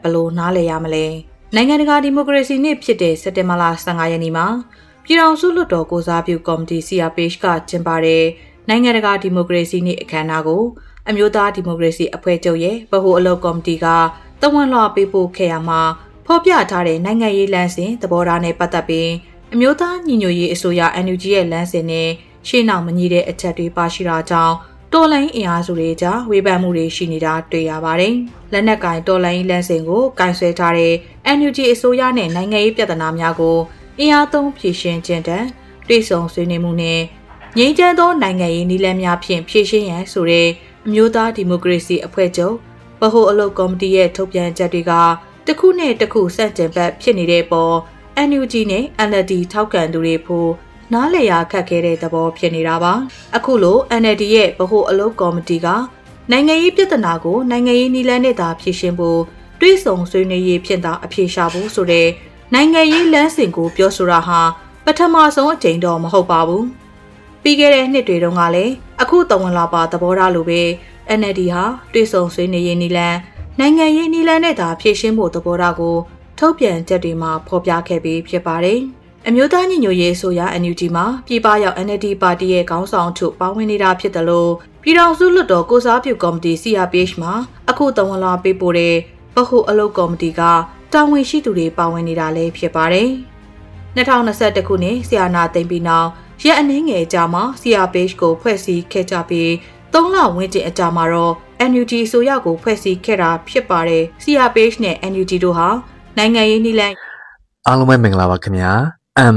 ဘလို့နားလည်ရမလဲနိုင်ငံတကာဒီမိုကရေစီနေ့ဖြစ်တဲ့စက်တင်ဘာလ15ရက်နေ့မှာပြည်ထောင်စုလွှတ်တော်ကိုစားပြုကော်မတီ CRPH ကကျင်းပတဲ့နိုင်ငံတကာဒီမိုကရေစီနေ့အခမ်းအနားကိုအမျိုးသားဒီမိုကရေစီအဖွဲ့ချုပ်ရဲ့ဗဟိုအလုပ်ကော်မတီကတဝန်လွှာပေးပို့ခဲ့ရမှာဖော်ပြထားတဲ့နိုင်ငံရေးလမ်းစဉ်သဘောထားနဲ့ပတ်သက်ပြီးအမျိုးသားညီညွတ်ရေးအစိုးရ NUG ရဲ့လမ်းစဉ်နဲ့ရှေ့နောက်မညီတဲ့အချက်တွေပါရှိတာကြောင့်တော်လှန်ရေးအင်အားစုတွေကြားဝေဖန်မှုတွေရှိနေတာတွေ့ရပါတယ်။လက်နက်ကင်တော်လှန်ရေးလမ်းစဉ်ကိုကင်ဆယ်ထားတဲ့ NUG အစိုးရနဲ့နိုင်ငံရေးပြဿနာများကိုအင်အားသုံးဖြေရှင်းခြင်းတန်တွေ့ဆုံဆွေးနွေးမှုနဲ့ငြိမ်းချမ်းသောနိုင်ငံရေးနည်းလမ်းများဖြင့်ဖြေရှင်းရန်ဆိုတဲ့အမျိုးသားဒီမိုကရေစီအဖွဲ့ချုပ်ဗဟိုအလုပ်ကော်မတီရဲ့ထုတ်ပြန်ချက်တွေကတစ်ခုနဲ့တစ်ခုဆန့်ကျင်ဘက်ဖြစ်နေတဲ့ပေါ် NUG နဲ့ NLD ထောက်ခံသူတွေဖို့နားလည်ရခက်ခဲတဲ့သဘောဖြစ်နေတာပါအခုလို NLD ရဲ့ဗဟိုအလုပ်ကော်မတီကနိုင်ငံရေးပြဿနာကိုနိုင်ငံရေးနည်းလမ်းနဲ့သာဖြေရှင်းဖို့တွေးဆုံဆွေးနွေးရေးဖြစ်တာအဖြေရှာဖို့ဆိုတဲ့နိုင်ငံရေးလမ်းစဉ်ကိုပြောဆိုတာဟာပထမဆုံးအကြိမ်တော့မဟုတ်ပါဘူးပြီးခဲ့တဲ့နှစ်တွေတုန်းကလည်းအခုတဝန်လာပါသဘောထားလိုပဲ NLD ဟာတွေးဆုံဆွေးနွေးရေးနည်းလမ်းနိုင်ငံရေးနည်းလမ်းနဲ့သာဖြေရှင်းဖို့သဘောထားကိုထုတ်ပြန်ချက်တွေမှာဖော်ပြခဲ့ပြီးဖြစ်ပါတယ်အမျိုးသားညီညွတ်ရေးဆိုရာ NUG မှာပြည်ပရောက် NLD ပါတီရဲ့ခေါင်းဆောင်ချုပ်ပါဝင်နေတာဖြစ်တယ်လို့ပြည်ထောင်စုလွှတ်တော်ကိုစားပြုကော်မတီ CRPH မှာအခုတဝန်လာပေးပို့တဲ့ဗဟိုအလုပ်ကော်မတီကတာဝန်ရှိသူတွေပါဝင်နေတာလည်းဖြစ်ပါတယ်။2021ခုနှစ်ဆီယနာသိမ့်ပြီးနောက်ရက်အနည်းငယ်ကြာမှ CRPH ကိုဖွဲ့စည်းခဲ့ကြပြီး3လဝန်းကျင်အကြာမှာတော့ NUG ဆိုရကိုဖွဲ့စည်းခဲ့တာဖြစ်ပါတယ်။ CRPH နဲ့ NUG တို့ဟာနိုင်ငံရေးနည်းလမ်းအားလုံးပဲမင်္ဂလာပါခင်ဗျာ။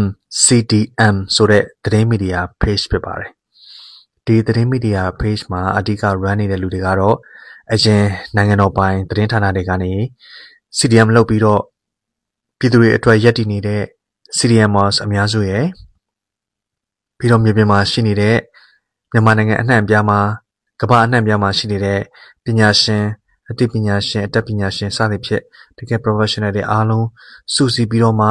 MCDM ဆိုတဲ့သတင်းမီဒီယာ page ဖြစ်ပါတယ်။ဒီသတင်းမီဒီယာ page မှာအဓိက run နေတဲ့လူတွေကတော့အရင်နိုင်ငံတော်ပိုင်သတင်းဌာနတွေကနေ CDM လုပ်ပြီးတော့ပြည်သူတွေအတွက်ရပ်တည်နေတဲ့ CDMers အများစုရဲ့ပြီးတော့မြေပြင်မှာရှိနေတဲ့မြန်မာနိုင်ငံအနှံ့အပြားမှာကမ္ဘာအနှံ့အပြားမှာရှိနေတဲ့ပညာရှင်အသိပညာရှင်အတတ်ပညာရှင်စသဖြင့်တကယ် professional တွေအားလုံးစုစည်းပြီးတော့မှ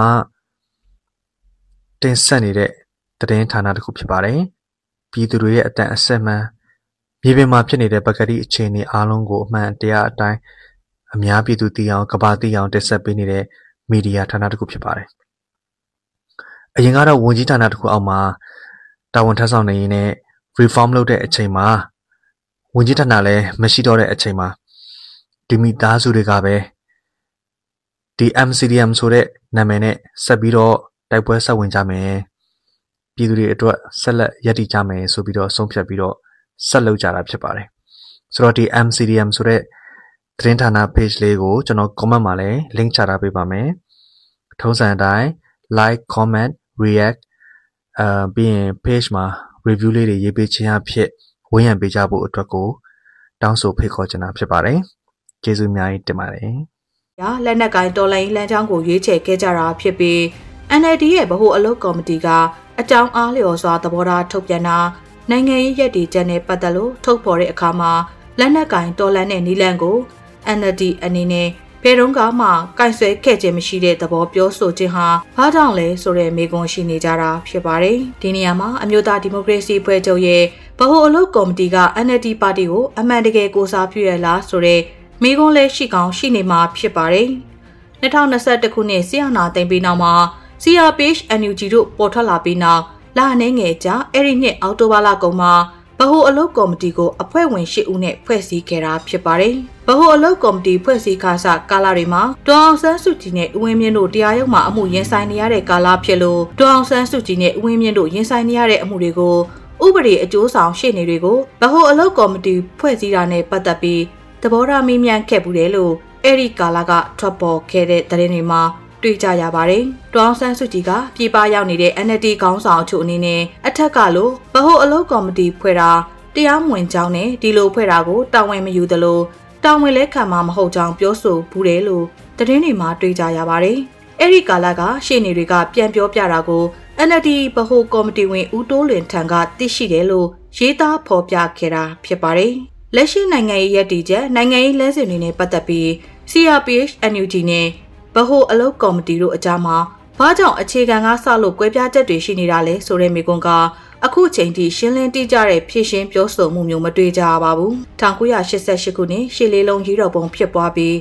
တင်ဆက်နေတဲ့သတင်းဌာနတစ်ခုဖြစ်ပါတယ်။ပြည်သူတွေရဲ့အတန်အဆက်မှန်မြေပြင်မှာဖြစ်နေတဲ့ပကတိအခြေအနေအားလုံးကိုအမှန်တရားအတိုင်းအများပြည်သူသိအောင်ကမ္ဘာသိအောင်တင်ဆက်ပေးနေတဲ့မီဒီယာဌာနတစ်ခုဖြစ်ပါတယ်။အရင်ကတော့ဝန်ကြီးဌာနတစ်ခုအောက်မှာတာဝန်ထမ်းဆောင်နေရင်းနဲ့ reform လုပ်တဲ့အချိန်မှာဝန်ကြီးဌာနလည်းမရှိတော့တဲ့အချိန်မှာဒီမိသားစုတွေကပဲဒီ MCDM ဆိုတဲ့နာမည်နဲ့ဆက်ပြီးတော့တိုက်ပွဲဆက်ဝင်ကြမယ်ပြည်သူတွေအတွက်ဆက်လက်ရည်တည်ကြမယ်ဆိုပြီးတော့ဆုံးဖြတ်ပြီးတော့ဆက်လုပ်ကြတာဖြစ်ပါတယ်ဆိုတော့ဒီ MCDM ဆိုတဲ့သတင်းဌာန page လေးကိုကျွန်တော် comment မှာလည်း link ချထားပေးပါမယ်ထုံးစံအတိုင်း like comment react ပြီးရင် page မှာ review လေးတွေရေးပေးခြင်းအဖြစ်ဝန်းရံပေးကြဖို့အတွက်ကိုတောင်းဆိုဖိတ်ခေါ်ချင်တာဖြစ်ပါတယ်ကျေးဇူးအများကြီးတင်ပါတယ်လက်နက်ကိုင်တော်လှန်ရေးလမ်းကြောင်းကိုရွေးချယ်ခဲ့ကြတာဖြစ်ပြီး NLD ရဲ့ဗဟိုအလုပ်ကော်မတီကအကြောင်းအားလျော်စွာသဘောထားထုတ်ပြန်တာနိုင်ငံရေးရည်တည်ချက်နဲ့ပတ်သက်လို့ထုတ်ဖော်တဲ့အခါမှာလက်နက်ကိုင်တော်လှန်တဲ့နည်းလမ်းကို NLD အနေနဲ့ဘယ်တော့မှကင်ဆယ်ခဲ့ခြင်းမရှိတဲ့သဘောပြောဆိုခြင်းဟာဘာကြောင့်လဲဆိုတဲ့မေးခွန်းရှိနေကြတာဖြစ်ပါတယ်ဒီနေရာမှာအမျိုးသားဒီမိုကရေစီဖွဲ့ချုပ်ရဲ့ဗဟိုအလုပ်ကော်မတီက NLD ပါတီကိုအမှန်တကယ်ကိုစားပြုရလားဆိုတဲ့မိကွန်းလဲရှိကောင်းရှိနေမှာဖြစ်ပါတယ်။2021ခုနှစ်ဆီယနာသိမ့်ပြီးနောက်မှာ CRPH NUG တို့ပေါ်ထွက်လာပြီးနောက်လအနေငယ်ကြာအဲ့ဒီနှစ်အောက်တိုဘာလကုန်မှာဗဟိုအလုပ်ကော်မတီကိုအဖွဲ့ဝင်8ဦးနဲ့ဖွဲ့စည်းခဲ့တာဖြစ်ပါတယ်။ဗဟိုအလုပ်ကော်မတီဖွဲ့စည်းခါစကာလတွေမှာဒေါအောင်ဆန်းစုကြည်နဲ့ဦးဝင်းမြင့်တို့တရားရုံးမှာအမှုရင်ဆိုင်နေရတဲ့ကာလဖြစ်လို့ဒေါအောင်ဆန်းစုကြည်နဲ့ဦးဝင်းမြင့်တို့ရင်ဆိုင်နေရတဲ့အမှုတွေကိုဥပဒေအကျိုးဆောင်ရှေ့နေတွေကိုဗဟိုအလုပ်ကော်မတီဖွဲ့စည်းတာနဲ့ပတ်သက်ပြီးသဘောထားမေးမြန်းခဲ့ဘူးတယ်လို့အဲ့ဒီကာလကထွက်ပေါ်ခဲ့တဲ့သတင်းတွေမှာတွေ့ကြရပါတယ်။ဒေါအောင်ဆန်းစုကြည်ကပြည်ပရောက်နေတဲ့ NLD ခေါင်းဆောင်အချို့အနေနဲ့အထက်ကလို့ဗဟိုအလုပ်ကော်မတီဖွဲ့တာတရားမဝင်ကြောင်းနဲ့ဒီလိုဖွဲ့တာကိုတာဝန်မယူသလိုတာဝန်လဲခံမှာမဟုတ်ကြောင်းပြောဆိုဘူးတယ်လို့သတင်းတွေမှာတွေ့ကြရပါတယ်။အဲ့ဒီကာလကရှေ့နေတွေကပြန်ပြောပြတာကို NLD ဗဟိုကော်မတီဝင်ဦးတိုးလွင်ထံကသိရှိတယ်လို့ရေးသားဖော်ပြခဲ့တာဖြစ်ပါတယ်။လက်ရှိနိုင်ငံရေးရည်တည်ချက်နိုင်ငံရေးလမ်းစဉ်တွေနဲ့ပတ်သက်ပြီး CRPH NUG နဲ့ဗဟိုအလုပ်ကော်မတီတို့အကြားမှာဘာကြောင့်အခြေခံကစလို့ကွဲပြားချက်တွေရှိနေတာလဲဆိုတဲ့မိကွန်းကအခုချိန်ထိရှင်းလင်းတိကျတဲ့ဖြည့်ရှင်းပြောဆိုမှုမျိုးမတွေ့ကြရပါဘူး။1988ခုနှစ်ရှစ်လေးလုံးရေးတော်ပုံဖြစ်ပွားပြီး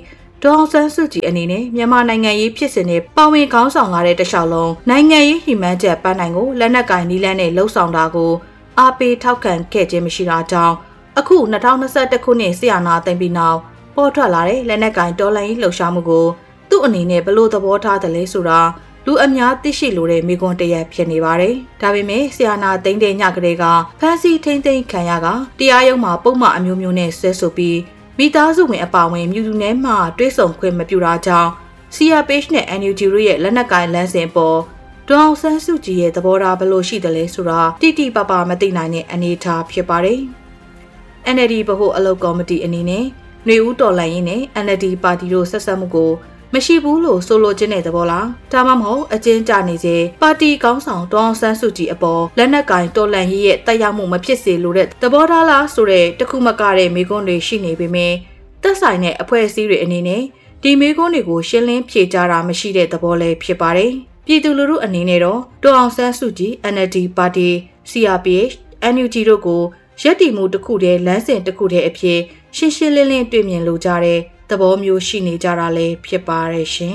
ဒေါအောင်ဆန်းစုကြည်အနေနဲ့မြန်မာနိုင်ငံရေးဖြစ်စဉ်နဲ့ပါဝင်ခေါင်းဆောင်လာတဲ့တခြားလုံးနိုင်ငံရေးဟိမန်းချက်ပန်းနိုင်ကိုလက်နက်ကင်နီးလန်းနဲ့လှုပ်ဆောင်တာကိုအားပေးထောက်ခံခဲ့ခြင်းမရှိတာကြောင့်အခု2021ခုနှစ်ဆီယနာသိမ့်ပြီးနောက်ပေါ်ထွက်လာတဲ့လက်နက်ကင်တော်လှန်ရေးလှုပ်ရှားမှုကိုသူ့အနေနဲ့ဘလို့သဘောထားတယ်လဲဆိုတာလူအများသိရှိလိုတဲ့မိကွန်းတရက်ဖြစ်နေပါတယ်။ဒါပေမဲ့ဆီယနာသိမ့်တဲ့ညကလေးကဖမ်းဆီးထိန်းသိမ်းခံရကတရားရုံးမှာပုံမှန်အမျိုးမျိုးနဲ့ဆွဲဆိုပြီးမိသားစုဝင်အပါဝင်မြို့သူနယ်မှတွဲဆုံခွင့်မပြုတာကြောင့် CRPH နဲ့ NUG တို့ရဲ့လက်နက်ကင်လမ်းစဉ်ပေါ်ဒေါအောင်ဆန်းစုကြည်ရဲ့သဘောထားဘလို့ရှိတယ်လဲဆိုတာတိတိပပမသိနိုင်တဲ့အနေအထားဖြစ်ပါတယ်။ NLD ဗဟိုအလုပ်ကော်မတီအနေနဲ့ຫນွေဦးတော်လှန်ရေးနဲ့ NLD ပါတီတို့ဆက်ဆက်မှုကိုမရှိဘူးလို့ဆိုလိုခြင်းတဲ့သဘောလားဒါမှမဟုတ်အကျဉ်းချနေစေပါတီကောင်းဆောင်ဒေါအောင်ဆန်းစုကြည်အပေါ်လက်နက်ကင်တော်လှန်ရေးရဲ့တက်ရောက်မှုမဖြစ်စေလိုတဲ့သဘောထားလားဆိုတဲ့တခုမကတဲ့မိကွန်းတွေရှိနေပေမဲ့သက်ဆိုင်တဲ့အဖွဲ့အစည်းတွေအနေနဲ့ဒီမိကွန်းတွေကိုရှင်းလင်းဖြေကြားတာမရှိတဲ့သဘောလည်းဖြစ်ပါတယ်ပြည်သူလူထုအနေနဲ့တော့ဒေါအောင်ဆန်းစုကြည် NLD ပါတီ CRPH NUG တို့ကိုရက်တီမှုတစ်ခုတည်းလမ်းစဉ်တစ်ခုတည်းအဖြစ်ရှင်းရှင်းလင်းလင်းတွေ့မြင်လိုကြတဲ့သဘောမျိုးရှိနေကြတာလည်းဖြစ်ပါရဲ့ရှင်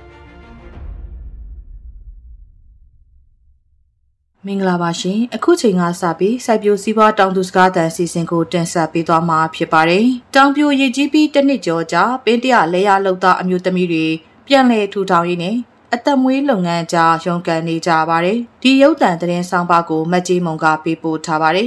မင်္ဂလာပါရှင်အခုချိန်ကစပြီးစိုက်ပျိုးစည်းပွားတောင်သူစကားသံစီစဉ်ကိုတင်ဆက်ပေးသွားမှာဖြစ်ပါတယ်တောင်ပြိုရည်ကြီးပြီးတစ်နှစ်ကျော်ကြာပင်တရလဲရလောက်သားအမျိုးသမီးတွေပြန်လည်ထူထောင်ရင်းနဲ့အသက်မွေးလုပ်ငန်းကြားရုန်းကန်နေကြပါတယ်ဒီရုပ်သံသတင်းဆောင်ပါကိုမတ်ကြီးမုံကပေးပို့ထားပါတယ်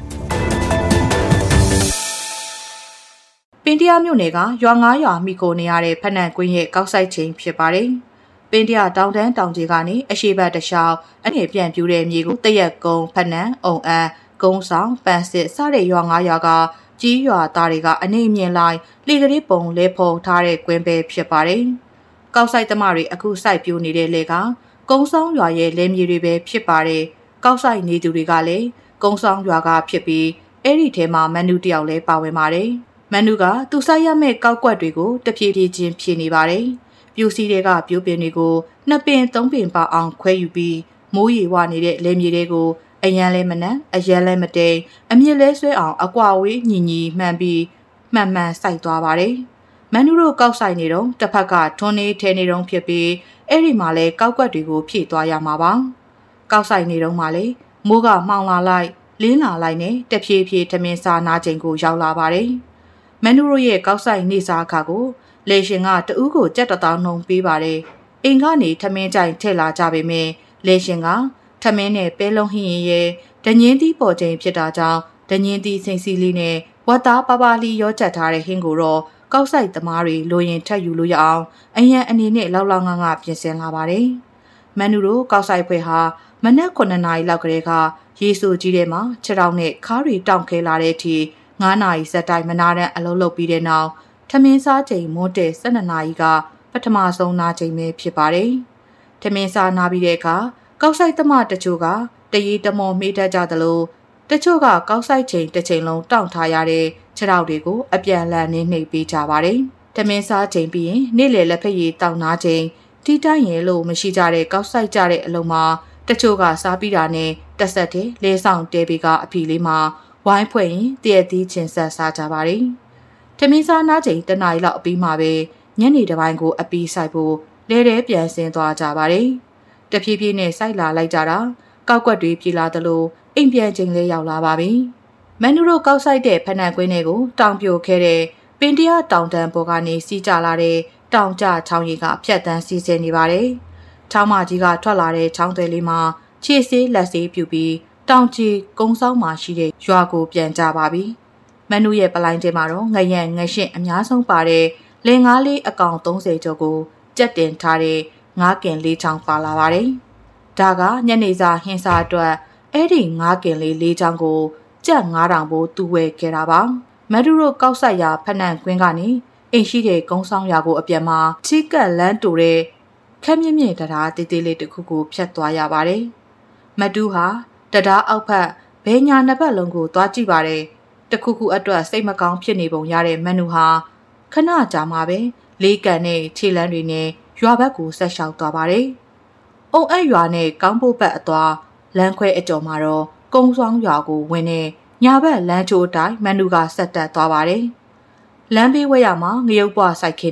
ပင်တရမြို့နယ်ကရွာ9ရွာမိကိုနေရတဲ့ဖနန်ကွင်းရဲ့ကောက်ဆိုင်ချိန်ဖြစ်ပါတယ်။ပင်တရတောင်တန်းတောင်ကြီးကနေအရှိဘတ်တလျှောက်အနေပြန်ပြူတဲ့မြေကိုတရက်ကုန်းဖနန်အုံအန်းကုန်းဆောင်ပန်းစစ်စတဲ့ရွာ9ရွာကကြီးရွာသားတွေကအနေမြင်လိုက်လေကလေးပုံလဲဖော်ထားတဲ့ကွင်းပဲဖြစ်ပါတယ်။ကောက်ဆိုင်သမားတွေအခုစိုက်ပြိုးနေတဲ့လေကကုန်းဆောင်ရွာရဲ့လဲမြေတွေပဲဖြစ်ပါတယ်။ကောက်ဆိုင်နေသူတွေကလည်းကုန်းဆောင်ရွာကဖြစ်ပြီးအဲ့ဒီထဲမှာမန်နူတယောက်လည်းပါဝင်ပါတယ်။မန်နူကသူဆိုင်ရမဲ့ကောက်ကွက်တွေကိုတဖြည်းဖြည်းချင်းဖြည့်နေပါတယ်။ပြူစီတွေကပြိုးပင်တွေကို2ပင်3ပင်ပါအောင်ခွဲယူပြီးမိုးရေဝနေတဲ့လေမြေတွေကိုအရန်လဲမနက်အရန်လဲမတိန်အမြင့်လဲဆွဲအောင်အကွာဝေးညီညီမှန်ပြီးမှန်မှန်စိုက်သွားပါတယ်။မန်နူတို့ကောက်ဆိုင်နေတော့တစ်ဖက်ကထွန်းနေထဲနေတော့ဖြစ်ပြီးအဲ့ဒီမှာလဲကောက်ကွက်တွေကိုဖြည့်သွားရမှာပါ။ကောက်ဆိုင်နေတော့မှလဲမိုးကမှောင်လာလိုက်လင်းလာလိုက်နဲ့တဖြည်းဖြည်းထမင်းစားနာချိန်ကိုရောက်လာပါတယ်။မန်နူတို့ရဲ့ကောက်ဆိုင်နေစားအခါကိုလေရှင်ကတဦးကိုကြက်တသောင်းနှုံပေးပါတယ်။အိမ်ကနေထမင်းကြိုင်ထည့်လာကြပေမဲ့လေရှင်ကထမင်းနဲ့ပဲလုံးဟင်းရင်ရဲ့ဒညင်းသီးပေါ်ချိန်ဖြစ်တာကြောင့်ဒညင်းသီးစိမ့်စီလေးနဲ့ဝတ်သားပါပါလီရောချက်ထားတဲ့ဟင်းကိုတော့ကောက်ဆိုင်သမားတွေလိုရင်ထပ်ယူလို့ရအောင်အရန်အနေနဲ့လောက်လောက်ငါငါပြင်ဆင်လာပါတယ်။မန်နူတို့ကောက်ဆိုင်ဖွဲ့ဟာမနက်9နာရီလောက်ကလေးကရေဆိုကြီးထဲမှာခြေထောက်နဲ့ခါးတွေတောင့်ခဲလာတဲ့အထိ9နာရီစက်တိုင်းမနာတဲ့အလုပ်လုပ်ပြီးတဲ့နောက်ထမင်းစားချိန်မွန်းတဲ့12နာရီကပထမဆုံးနာချိန်ပဲဖြစ်ပါတယ်။ထမင်းစားနာပြီးတဲ့အခါကောက်ဆိုင်သမားတချို့ကတရီတမော်မေးတတ်ကြသလိုတချို့ကကောက်ဆိုင်ချိန်တစ်ချိန်လုံးတောင့်ထားရတဲ့ခြေထောက်တွေကိုအပြန်လန်နေနှိပ်ပေးကြပါတယ်။ထမင်းစားချိန်ပြီးရင်နေ့လယ်လက်ဖက်ရည်တောင့်နာချိန်တီးတိုင်းရဲလို့မရှိကြတဲ့ကောက်ဆိုင်ကြတဲ့အလုံးမှာတချို့ကစားပြီးတာနဲ့တက်ဆက်တဲ့လဲဆောင်တဲပေကအဖီလေးမှာဝိုင်းဖွဲ့ရင်တရက်သီးချင်းဆက်စားကြပါတယ်။ထမင်းစားနားချိန်တနားရီလောက်အပြီးမှပဲညနေတစ်ပိုင်းကိုအပီးဆိုင်ဖို့လဲတဲပြန်ဆင်းသွားကြပါတယ်။တဖြည်းဖြည်းနဲ့စိုက်လာလိုက်ကြတာကောက်ကွက်တွေပြေလာသလိုအိမ်ပြန်ချိန်လေးရောက်လာပါပြီ။မန်နူတို့ကောက်ဆိုင်တဲ့ဖနက်ကွင်းတွေကိုတောင်ပြိုခဲ့တဲ့ပင်တရတောင်တန်းပေါ်ကနေစီးကြလာတဲ့တောင်ကျချောင်းရီကဖြတ်တန်းစီးဆင်းနေပါတယ်။ချောင်းမကြီးကထွက်လာတဲ့ချောင်းသွဲလေးမှာခြေဆေးလက်ဆေးပြူပြီးတောင်ကြီးကုန်းဆောင်မှာရှိတဲ့ရွာကိုပြန်ကြပါပြီ။မန်နူရဲ့ပလိုင်းထဲမှာတော့ငရံငရှင့်အများဆုံးပါတဲ့လင်ငါးလေးအကောင်30ကျော်ကိုကြက်တင်ထားတဲ့ငါးကင်လေးချောင်းပါလာပါတယ်။ဒါကညနေစာဟင်းစာအတွက်အဲ့ဒီငါးကင်လေးလေးချောင်းကိုကြက်9000ဘိုးတူဝဲခဲ့တာပါ။မန်နူတို့ကောက်ဆိုင်ရာဖနန့်ကွင်းကနေအိမ်ရှိတဲ့ကုန်းဆောင်ရွာကိုအပြန်မှာချီကက်လန်းတူတဲ့ခက်မြင့်မြင့်တရားတေးသေးလေးတစ်ခုကိုဖြတ်သွားရပါတယ်။မတူဟာတရားအောက်ဖက်ဘဲညာနှစ်ဖက်လုံးကိုသွားကြည့်ပါတယ်တခုခုအတွက်စိတ်မကောင်းဖြစ်နေပုံရတဲ့မန်နူဟာခဏကြာမှပဲလေးကန်နဲ့ခြေလမ်းတွေနဲ့ရွာဘက်ကိုဆက်လျှောက်သွားပါတယ်။အုံအပ်ရွာနဲ့ကောင်းဖို့ဘက်အသွားလမ်းခွဲအကျော်မှာတော့ကုန်းဆောင်ရွာကိုဝင်နေညာဘက်လမ်းချိုးတိုင်းမန်နူကဆက်တက်သွားပါတယ်။လမ်းဘေးဝဲရမှာငရုတ်ပွားစိုက်ခင်းနဲ့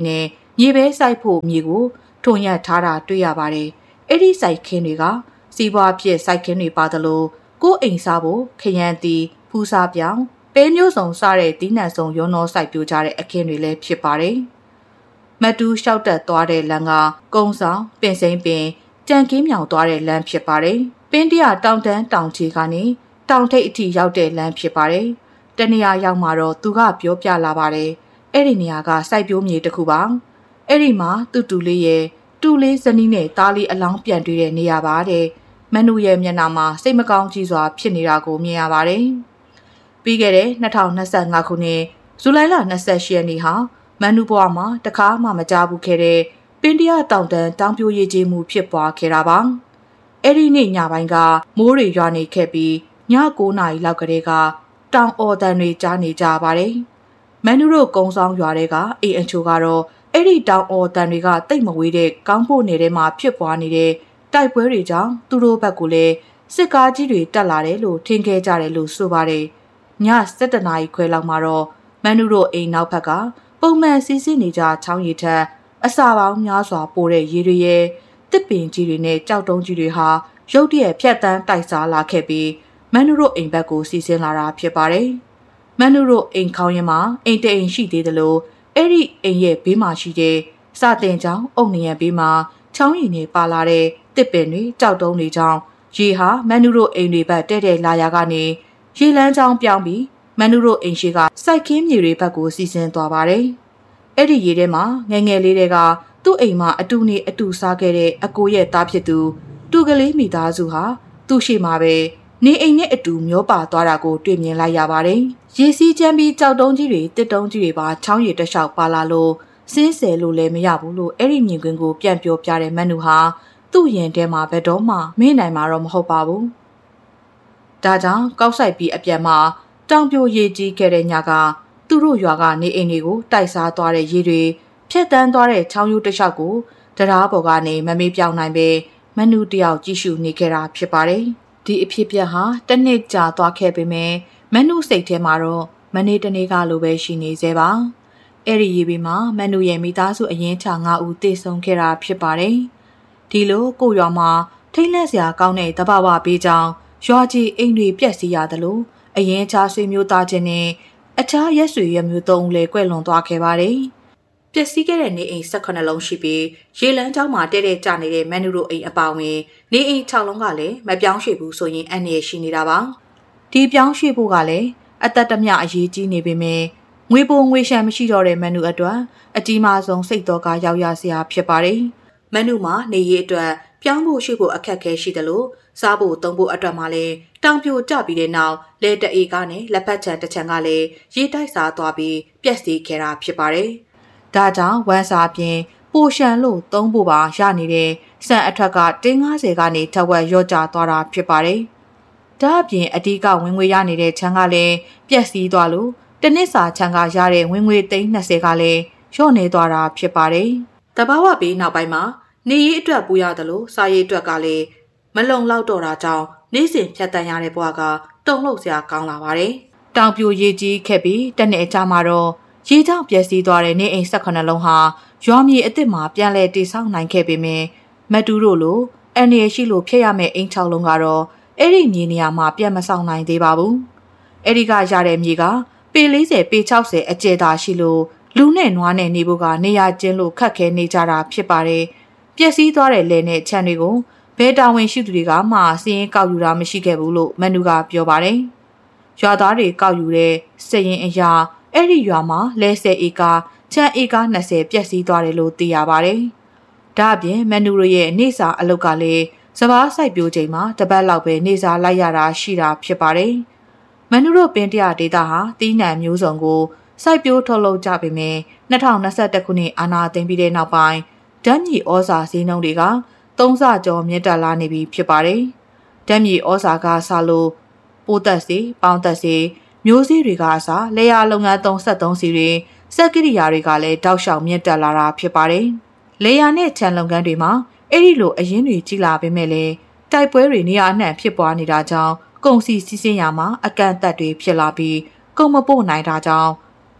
မြေပဲစိုက်ဖို့မြေကိုထွန်ရက်ထားတာတွေ့ရပါတယ်။အဲ့ဒီစိုက်ခင်းတွေကစီးပွားဖြစ်စိုက်ခင်းတွေပါသလိုကိုယ်အိမ်စားဖို့ခရမ်းတီဖူးစားပြောင်းပဲမျိုးစုံစားတဲ့တီးနှံစုံရုံတော်စိုက်ပျိုးကြတဲ့အခင်းတွေလည်းဖြစ်ပါတယ်။မတူးလျှောက်တက်သွားတဲ့လမ်းကကုန်းဆောင်ပင်စိမ့်ပင်ကြံကင်းမြောင်သွားတဲ့လမ်းဖြစ်ပါတယ်။ပင်တရတောင်တန်းတောင်ချီကနေတောင်ထိပ်အထိရောက်တဲ့လမ်းဖြစ်ပါတယ်။တနေရာရောက်မှာတော့သူကပြောပြလာပါတယ်။အဲ့ဒီနေရာကစိုက်ပျိုးမြေတစ်ခုပါ။အဲ့ဒီမှာတူလေးရဲ့တူလေးဇနီးနဲ့သားလေးအလောင်းပြန်တွေ့တဲ့နေရာပါတဲ့။မနူရဲ့မျက်နှာမှာစိတ်မကောင်းကြီးစွာဖြစ်နေတာကိုမြင်ရပါတယ်။ပြီးခဲ့တဲ့2025ခုနှစ်ဇူလိုင်လ28ရက်နေ့ဟာမန်နူဘွားမှာတခါမှမကြားဘူးခဲ့တဲ့ပင်တရတောင်တန်းတောင်ပြိုရည်ကြီးမှုဖြစ်ပွားခဲ့တာပါ။အဲ့ဒီနေ့ညပိုင်းကမိုးတွေရွာနေခဲ့ပြီးည9နာရီလောက်ကတည်းကတောင်အော်တန်တွေကြားနေကြပါတယ်။မန်နူတို့ကုန်းဆောင်ရွာတွေကအိမ်အချို့ကတော့အဲ့ဒီတောင်အော်တန်တွေကတိတ်မဝေးတဲ့ကောင်းဖို့နယ်ထဲမှာဖြစ်ပွားနေတဲ့တိုက်ပွဲတွေကြောင့်သူတို့ဘက်ကလည်းစစ်ကားကြီးတွေတက်လာတယ်လို့ထင်ခဲ့ကြတယ်လို့ဆိုပါတယ်။ည7:00နာရီခွဲလောက်မှာတော့မန်နူတို့အိမ်နောက်ဘက်ကပုံမှန်စီးဆင်းနေကြချောင်းရည်ထက်အစာပေါင်းများစွာပိုတဲ့ရေတွေရဲ့တစ်ပင်ကြီးတွေနဲ့ကြောက်တုံးကြီးတွေဟာရုတ်တရက်ဖြတ်တန်းတိုက်စားလာခဲ့ပြီးမန်နူတို့အိမ်ဘက်ကိုစီးဆင်းလာတာဖြစ်ပါတယ်။မန်နူတို့အိမ်ခေါင်းရင်မှာအိမ်တအိမ်ရှိသေးတယ်လို့အဲ့ဒီအိမ်ရဲ့ဘေးမှာရှိတဲ့စတင်ချောင်းအုတ်နေရဘေးမှာချောင်းရည်နဲ့ပါလာတဲ့တစ်ပင်တွေကြောက်တုံးတွေကြောင့်ရေဟာမန်နူတို့အိမ်တွေဘက်တဲ့လာရာကနေရေလန်းချောင်းပြောင်းပြီးမန်နူတို့အိမ်ရှိကစိုက်ခင်းမြေတွေဘက်ကိုစီးဆင်းသွားပါတယ်။အဲ့ဒီရေထဲမှာငယ်ငယ်လေးတွေကသူ့အိမ်မှာအတူနေအတူစားခဲ့တဲ့အကိုရဲ့သားဖြစ်သူတူကလေးမိသားစုဟာသူ့ရှိမှာပဲနေအိမ်နဲ့အတူမျောပါသွားတာကိုတွေ့မြင်လိုက်ရပါတယ်။ရေစီးချမ်းပြီးကြောက်တုံးကြီးတွေတစ်တုံးကြီးတွေပါချောင်းရည်တစ်လျှောက်ပါလာလို့စင်းဆယ်လို့လည်းမရဘူးလို့အဲ့ဒီမြင်ကွင်းကိုပြန်ပြောပြတဲ့မန်နူဟာသူ့ရင်ထဲမှာဘယ်တော့မှမင်းနိုင်မှာတော့မဟုတ်ပါဘူး။ဒါကြောင့်ကောက်ဆိုင်ပြီးအပြန်မှာတောင်ပြိုရေကြီးခဲ့တဲ့ညကသူတို့ရွာကနေအိမ်တွေကိုတိုက်စားသွားတဲ့ရေတွေဖြတ်တန်းသွားတဲ့ချောင်းရိုးတစ်လျှောက်ကိုတရားပေါ်ကနေမမေးပြောင်းနိုင်ပဲမနူတယောက်ကြည့်ရှုနေခဲ့တာဖြစ်ပါတယ်။ဒီအဖြစ်ပြက်ဟာတစ်နှစ်ကြာသွားခဲ့ပေမဲ့မနူစိတ်ထဲမှာတော့မနေ့တနေ့ကလိုပဲရှိနေသေးပါ။အဲ့ဒီရေဘေးမှာမနူရဲ့မိသားစုအရင်ချ9ဦးသေဆုံးခဲ့တာဖြစ်ပါတယ်။ဒီလိုကိုရွာမှာထိတ်လန့်စရာကောင်းတဲ့တဘာဝပေးကြောင်းရွာကြီးအိမ်တွေပြက်စီးရတယ်လို့အရင်ချဆွေမျိုးသားချင်းနဲ့အခြားရက်ဆွေရမျိုး3ဦးလည်းကွဲလွန်သွားခဲ့ပါတယ်။ပျက်စီးခဲ့တဲ့နေအိမ်18လုံးရှိပြီးရေလန်းကျောင်းမှာတဲတဲကျနေတဲ့မန်နူတို့အိမ်အပါဝင်နေအိမ်6လုံးကလည်းမပြောင်းရွှေ့ဘူးဆိုရင်အန္တရာယ်ရှိနေတာပါ။ဒီပြောင်းရွှေ့ဖို့ကလည်းအသက်တမျှအရေးကြီးနေပေမဲ့ငွေပိုငွေရှမ်းမရှိတော့တဲ့မန်နူအတွက်အကြီးမားဆုံးစိတ်တော်ကရောက်ရစရာဖြစ်ပါတယ်။မန်နူမှာနေရေးအတွက်ပြောင်းဖို့ရွှေ့ဖို့အခက်အခဲရှိတယ်လို့စားဖို့သုံးဖို့အတွက်မှလည်းတောင်ပြိုကျပြီးတဲ့နောက်လက်တအေကနဲ့လက်ဖက်ချံတစ်ချံကလည်းရေတိုက်စားသွားပြီးပျက်စီးခဲ့တာဖြစ်ပါတယ်။ဒါကြောင့်ဝမ်းစာပြင်ပိုရှန်လို့သုံးဖို့ပါရနေတဲ့စံအထွက်ကတင်း90ကနေထက်ဝက်ရော့ကျသွားတာဖြစ်ပါတယ်။ဒါအပြင်အဓိကဝင်ငွေရနေတဲ့ချံကလည်းပျက်စီးသွားလို့တစ်နှစ်စာချံကရတဲ့ဝင်ငွေ320ကလည်းလျော့နေသွားတာဖြစ်ပါတယ်။တဘာဝပြီးနောက်ပိုင်းမှာနေရေးအတွက်ပူရတယ်လို့စားရေးအတွက်ကလည်းမလုံလောက်တော့တာကြောင့်နေ့စဉ်ဖြတ်တန်းရတဲ့ဘဝကတုံ့လှုပ်စရာကောင်းလာပါတယ်။တောင်ပြိုရေကြီးခဲ့ပြီးတနေ့အကြာမှာတော့ရေကြောင့်ပျက်စီးသွားတဲ့နေအိမ်18လုံးဟာရွာမြေအစ်စ်မှာပြန်လည်တည်ဆောက်နိုင်ခဲ့ပေမဲ့မတူးတို့လိုအန်ရရှိလို့ဖျက်ရမယ့်အိမ်6လုံးကတော့အဲ့ဒီမြေနေရာမှာပြန်မဆောင်နိုင်သေးပါဘူး။အဲ့ဒီကရတဲ့မြေကပေ40ပေ60အကျယ်သာရှိလို့လူနဲ့နွားနဲ့နေဖို့ကနေရာကျင်းလို့ခက်ခဲနေကြတာဖြစ်ပါတယ်။ပျက်စီးသွားတဲ့လယ်နဲ့ခြံတွေကိုဘဲတာဝန်ရှိသူတွေကမှစီးရင်ကောက်ယူတာမရှိခဲ့ဘူးလို့မန်နူကပြောပါတယ်။ရွာသားတွေကောက်ယူတဲ့စရင်အရာအဲ့ဒီရွာမှာလဲ10ဧကခြံဧက20ပျက်စီးသွားတယ်လို့သိရပါတယ်။ဒါအပြင်မန်နူရဲ့နေစာအလုပ်ကလည်းစပားစိုက်ပျိုးချိန်မှာတပတ်လောက်ပဲနေစာလိုက်ရတာရှိတာဖြစ်ပါတယ်။မန်နူတို့ပင်တရဒေတာဟာတီးနှံမျိုးစုံကိုစိုက်ပျိုးထုတ်လုပ်ကြပေမဲ့2021ခုနှစ်အာဏာသိမ်းပြီးတဲ့နောက်ပိုင်းဓာတ်မြေဩဇာဈေးနှုန်းတွေက3ဆကျော်မြင့်တက်လာနေပြီဖြစ်ပါတယ်။ဓာတ်မြေဩဇာကဆလို့ပိုးသက်စီပေါင်းသက်စီမျိုးစေ့တွေကအစားလေယာလုပ်ငန်း73စီတွေစက်ကိရိယာတွေကလည်းတောက်လျှောက်မြင့်တက်လာတာဖြစ်ပါတယ်။လေယာနဲ့ခြံလုပ်ငန်းတွေမှာအဲ့ဒီလိုအရင်းတွေကြီးလာပေမဲ့လည်းတိုက်ပွဲတွေနေရာအနှံ့ဖြစ်ပွားနေတာကြောင့်ကုန်စည်စီးဆင်းရာမှာအကန့်အသတ်တွေဖြစ်လာပြီးကုန်မပို့နိုင်တာကြောင့်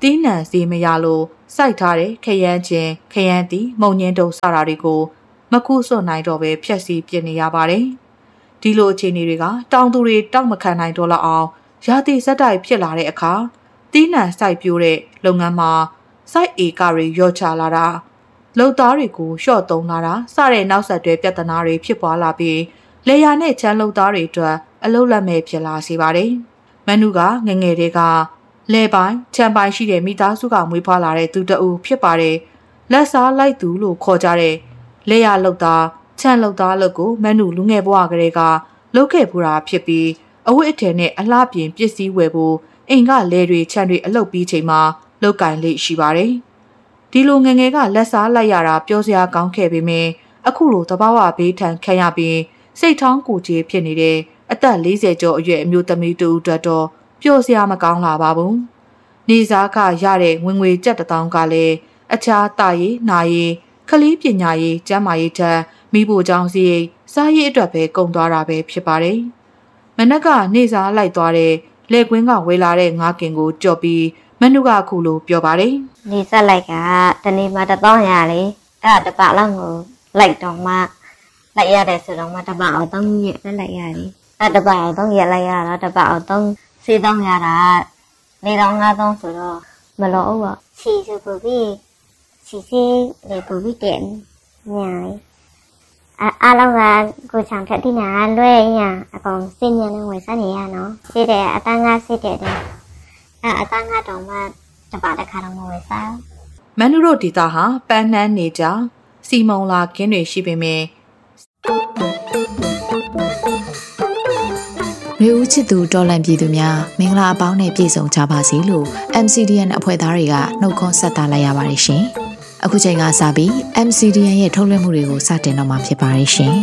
တီးနှံစီမရလို့စိုက်ထားတဲ့ခရမ်းချင်းခရမ်းတီမုံညင်းတုံစတာတွေကိုမခုစွန့်နိုင်တော့ပဲဖျက်ဆီးပြစ်နေရပါတယ်။ဒီလိုအခြေအနေတွေကတောင်သူတွေတောက်မခံနိုင်တော့လောက်အောင်ရာသီစက်တိုက်ဖြစ်လာတဲ့အခါတီးနှံစိုက်ပျိုးတဲ့လုပ်ငန်းမှာစိုက်ဧကတွေလျော့ချလာတာလုပ်သားတွေကိုလျှော့သုံးလာတာစတဲ့နောက်ဆက်တွဲပြဿနာတွေဖြစ်ပွားလာပြီးလေယာနဲ့ချမ်းလုပ်သားတွေအတွက်အလုပ်လက်မဲ့ဖြစ်လာစေပါတယ်။မန်နူကငငယ်တွေကလဲပိုင်းချမ်းပိုင်းရှိတဲ့မိသားစုကမွေးဖွားလာတဲ့သူတအူဖြစ်ပါတယ်။လက်စားလိုက်သူလို့ခေါ်ကြတဲ့လေယာလုပ်သားချမ်းလုပ်သားလုပ်ကိုမန်နူလူငယ်ဘဝကလေးကလုပ်ခဲ့ပူတာဖြစ်ပြီးအဝတ်အထည်နဲ့အလှပြင်ပစ္စည်းဝယ်ဖို့အိမ်ကလဲတွေချမ်းတွေအလုပ်ပြီးချိန်မှာလုတ်ကင်လေးရှိပါတယ်။ဒီလိုငငယ်ကလက်စားလိုက်ရတာပြောစရာကောင်းခဲ့ပေမယ့်အခုလိုတဘာဝဘေးထန်ခံရပြီးစိတ်ထောင်းကိုကြီးဖြစ်နေတဲ့အသက်40ကျော်အရွယ်အမျိုးသမီးတူအတွက်တော့ပျော်စရာမကောင်းလာပါဘူး။နေစားကရတဲ့ဝင်ငွေကျပ်1000ကလည်းအခြားတာရေးနာရေးခလေးပညာရေးကျန်းမာရေးထက်မိဖို့ကြောင့်စီစားရေးအတွက်ပဲကုန်သွားတာပဲဖြစ်ပါတယ်။မနက်ကနေစားလိုက်သွားတဲ့လက်ကွင်းကဝေလာတဲ့ငါးကင်ကိုကြော်ပြီးမနုကခုလိုပြောပါတယ်။နေစားလိုက်ကတနေ့မှ1000ရလေအဲ့တပတ်လောက်ကိုလိုက်တော့မှလိုက်ရတယ်ဆိုတော့မှတပတ်အောင်3ရက်လိုက်ရတယ်အဲ့တပတ်အောင်3ရက်လိုက်ရတော့တပတ်အောင်3 400ရတာ4500ဆိုတော့မလို့ဘူးစီဆိုပူပြီးစီလေပူပြီးတဲ့ညာလေအားလုံးကကိုချောင်ထက်တိနာလွဲရအကောင်စင်ညံနဲ့ဝင်စားနေရနော်စစ်တဲ့အတန်းကစစ်တဲ့အတန်းကတော့မှတပတ်တစ်ခါတော့မဝင်စားမန်နုတို့ဒေတာဟာပန်းနှန်းနေကြစီမုံလာခင်းတွေရှိပေမဲ့လူဦးချစ်သူတော်လန့်ပြည်သူများမင်္ဂလာအပေါင်းနဲ့ပြည့်စုံကြပါစေလို့ MCDN အဖွဲ့သားတွေကနှုတ်ခွန်းဆက်တာလိုက်ရပါတယ်ရှင်။အခုချိန်ကစပြီး MCDN ရဲ့ထုတ်လွှင့်မှုတွေကိုစတင်တော့မှာဖြစ်ပါတယ်ရှင်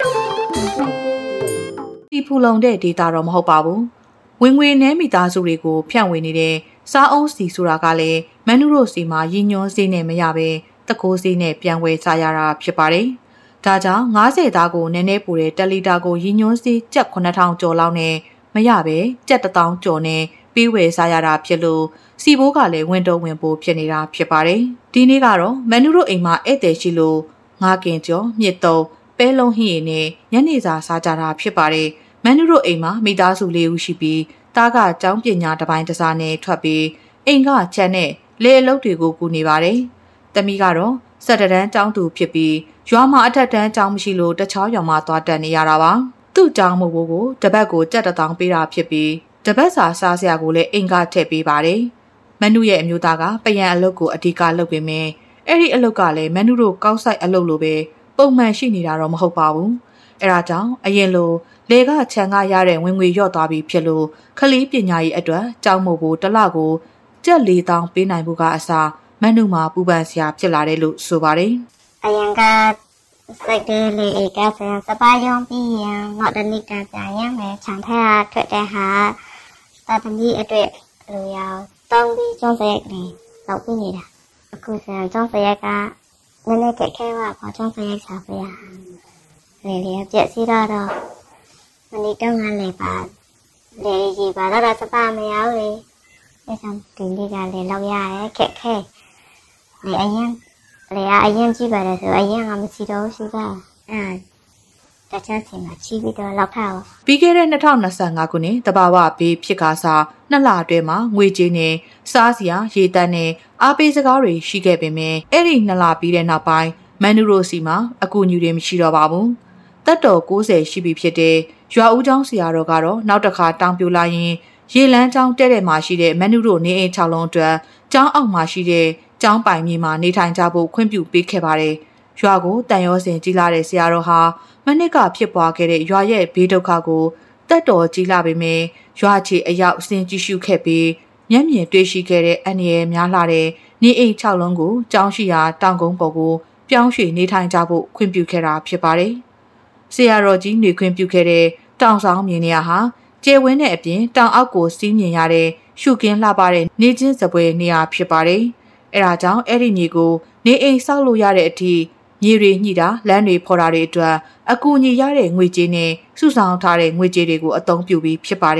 ။ဒီဖူလုံတဲ့ဒေတာတော့မဟုတ်ပါဘူး။ဝင်ငွေနဲ့မိသားစုတွေကိုဖြန့်ဝေနေတဲ့စားအုံးစီဆိုတာကလည်းမန်နုတို့စီမှာရည်ညွှန်းစေးနဲ့မရပဲတကိုးစေးနဲ့ပြန်ဝယ်စားရတာဖြစ်ပါတယ်။ဒါကြောင့်90သားကိုနည်းနည်းပူတဲ့1လီတာကိုရည်ညွှန်းစေးကျပ်9000ကျော်လောက်နဲ့မရပဲကျပ်1000ကျော်နဲ့ပေးဝယ်စားရတာဖြစ်လို့စီဘိုးကလည်းဝင်တော့ဝင်ပို့ဖြစ်နေတာဖြစ်ပါတယ်။ဒီနေ့ကတော့မန်နုတို့အိမ်မှာဧည့်သည်ရှိလို့ငါးကင်ကျော်မြစ်တုံးပဲလုံးဟင်းရည်နဲ့ညနေစာစားကြတာဖြစ်ပါတယ်။မန်နုတို့အိမ်မှာမိသားစု4ဦးရှိပြီးတားကကျောင်းပညာတစ်ပိုင်းတစ်စားနဲ့ထွက်ပြီးအိမ်ကချမ်းနဲ့လေအလုပ်တွေကိုကူနေပါတယ်။တမီကတော့17တန်းကျောင်းသူဖြစ်ပြီးရွာမှာအထက်တန်းကျောင်းမရှိလို့တခြားရွာမှာသွားတက်နေရတာပါသူ့ကျောင်းမို့ကိုတပတ်ကိုကြက်1000ပေးတာဖြစ်ပြီးတပတ်စာစားစရာကိုလည်းအိမ်ကထည့်ပေးပါတယ်မန်နုရဲ့အမျိုးသားကပယံအလုပ်ကိုအဓိကလုပ်ပေမယ့်အဲ့ဒီအလုပ်ကလည်းမန်နုတို့ကောက်ဆိုင်အလုပ်လိုပဲပုံမှန်ရှိနေတာတော့မဟုတ်ပါဘူးအဲ့ဒါကြောင့်အရင်လိုလေကခြံကရတဲ့ဝင်ငွေလျော့သွားပြီဖြစ်လို့ခလေးပညာရေးအတွက်ကျောင်းမို့ကိုတစ်လကိုကျပ်4000ပေးနိုင်ဖို့ကအစားမန်နုမှာပူပန်စရာဖြစ်လာတယ်လို့ဆိုပါတယ်အရင်ကစိုက်တယ်လေကဆန်စပါယုံပြီးရင်တော့တနည်းကပြန်ရမယ်ခြံထက်ထွက်တဲ့ဟာတာတမီအတွက်လိုရအောင်တောင်းပြီးကျောင်းစရိုက်လေးလောက်ပြီးနေတာအခုဆန်ကျောင်းစရိုက်ကနည်းနည်းခက်ခဲပါပေါ့ကျောင်းစရိုက်စားပြရလေလေပြက်စီတော့မနီတော့ငါလေပါလေကြီးပါတော့စပါမရဘူးလေအဲ့ဆောင်ဒီနေ့ကလေလောက်ရရဲ့ခက်ခဲလေအရင်အရင်ကြည့်ပါတယ်ဆိုအရင်ကမရှိတော့ရှိတာတခြားစီမှာချီးပြီးတော့လောက်ထားပါပြီးခဲ့တဲ့2025ခုနှစ်တဘာဝဘေးဖြစ်ကားစား2လအတွင်းမှာငွေကြေးနဲ့စားစရာရေတန်းနဲ့အားပေးစကားတွေရှိခဲ့ပေမယ့်အဲ့ဒီ2လပြီးတဲ့နောက်ပိုင်းမန်နူရိုစီမှာအကူအညီတွေမရှိတော့ပါဘူးတက်တော်90ရှိပြီဖြစ်တဲ့ရွာဦးကျောင်းဆရာတော်ကတော့နောက်တစ်ခါတောင်းပြလာရင်ရေလန်းကျောင်းတဲ့မှာရှိတဲ့မန်နူရိုနေအိမ်6လုံးအတွက်ကျောင်းအောက်မှာရှိတဲ့ကျောင်းပိုင်မြေမှာနေထိုင်ကြဖို့ခွင့်ပြုပေးခဲ့ပါတယ်။ရွာကိုတန်ရောစင်ကြီးလာတဲ့ဆရာတော်ဟာမနစ်ကဖြစ်ပွားခဲ့တဲ့ရွာရဲ့ဘေးဒုက္ခကိုတက်တော်ကြီးလာပေမယ့်ရွာချီအရောက်စင်ကြည့်ရှုခဲ့ပြီးမျက်မြင်တွေ့ရှိခဲ့တဲ့အန္တရာယ်များလာတဲ့နေအိမ်6လုံးကိုကျောင်းရှိရာတောင်ကုန်းပေါ်ကိုပြောင်းရွှေ့နေထိုင်ကြဖို့ခွင့်ပြုခဲ့တာဖြစ်ပါတယ်။ဆရာတော်ကြီးနေခွင့်ပြုခဲ့တဲ့တောင်ဆောင်မြေနေရာဟာကျဲဝင်းတဲ့အပြင်တောင်အောက်ကိုစီးမြင်ရတဲ့ရှုကင်းလှပတဲ့နေချင်းစပွဲနေရာဖြစ်ပါတယ်။အဲဒါကြောင့်အဲ့ဒီမြေကိုနေအိမ်ဆောက်လို့ရတဲ့အထိမြေတွေညှိတာလမ်းတွေဖော်တာတွေအတွက်အကူအညီရတဲ့ငွေကြေးနဲ့စုဆောင်ထားတဲ့ငွေကြေးတွေကိုအသုံးပြုပြီးဖြစ်ပါတယ်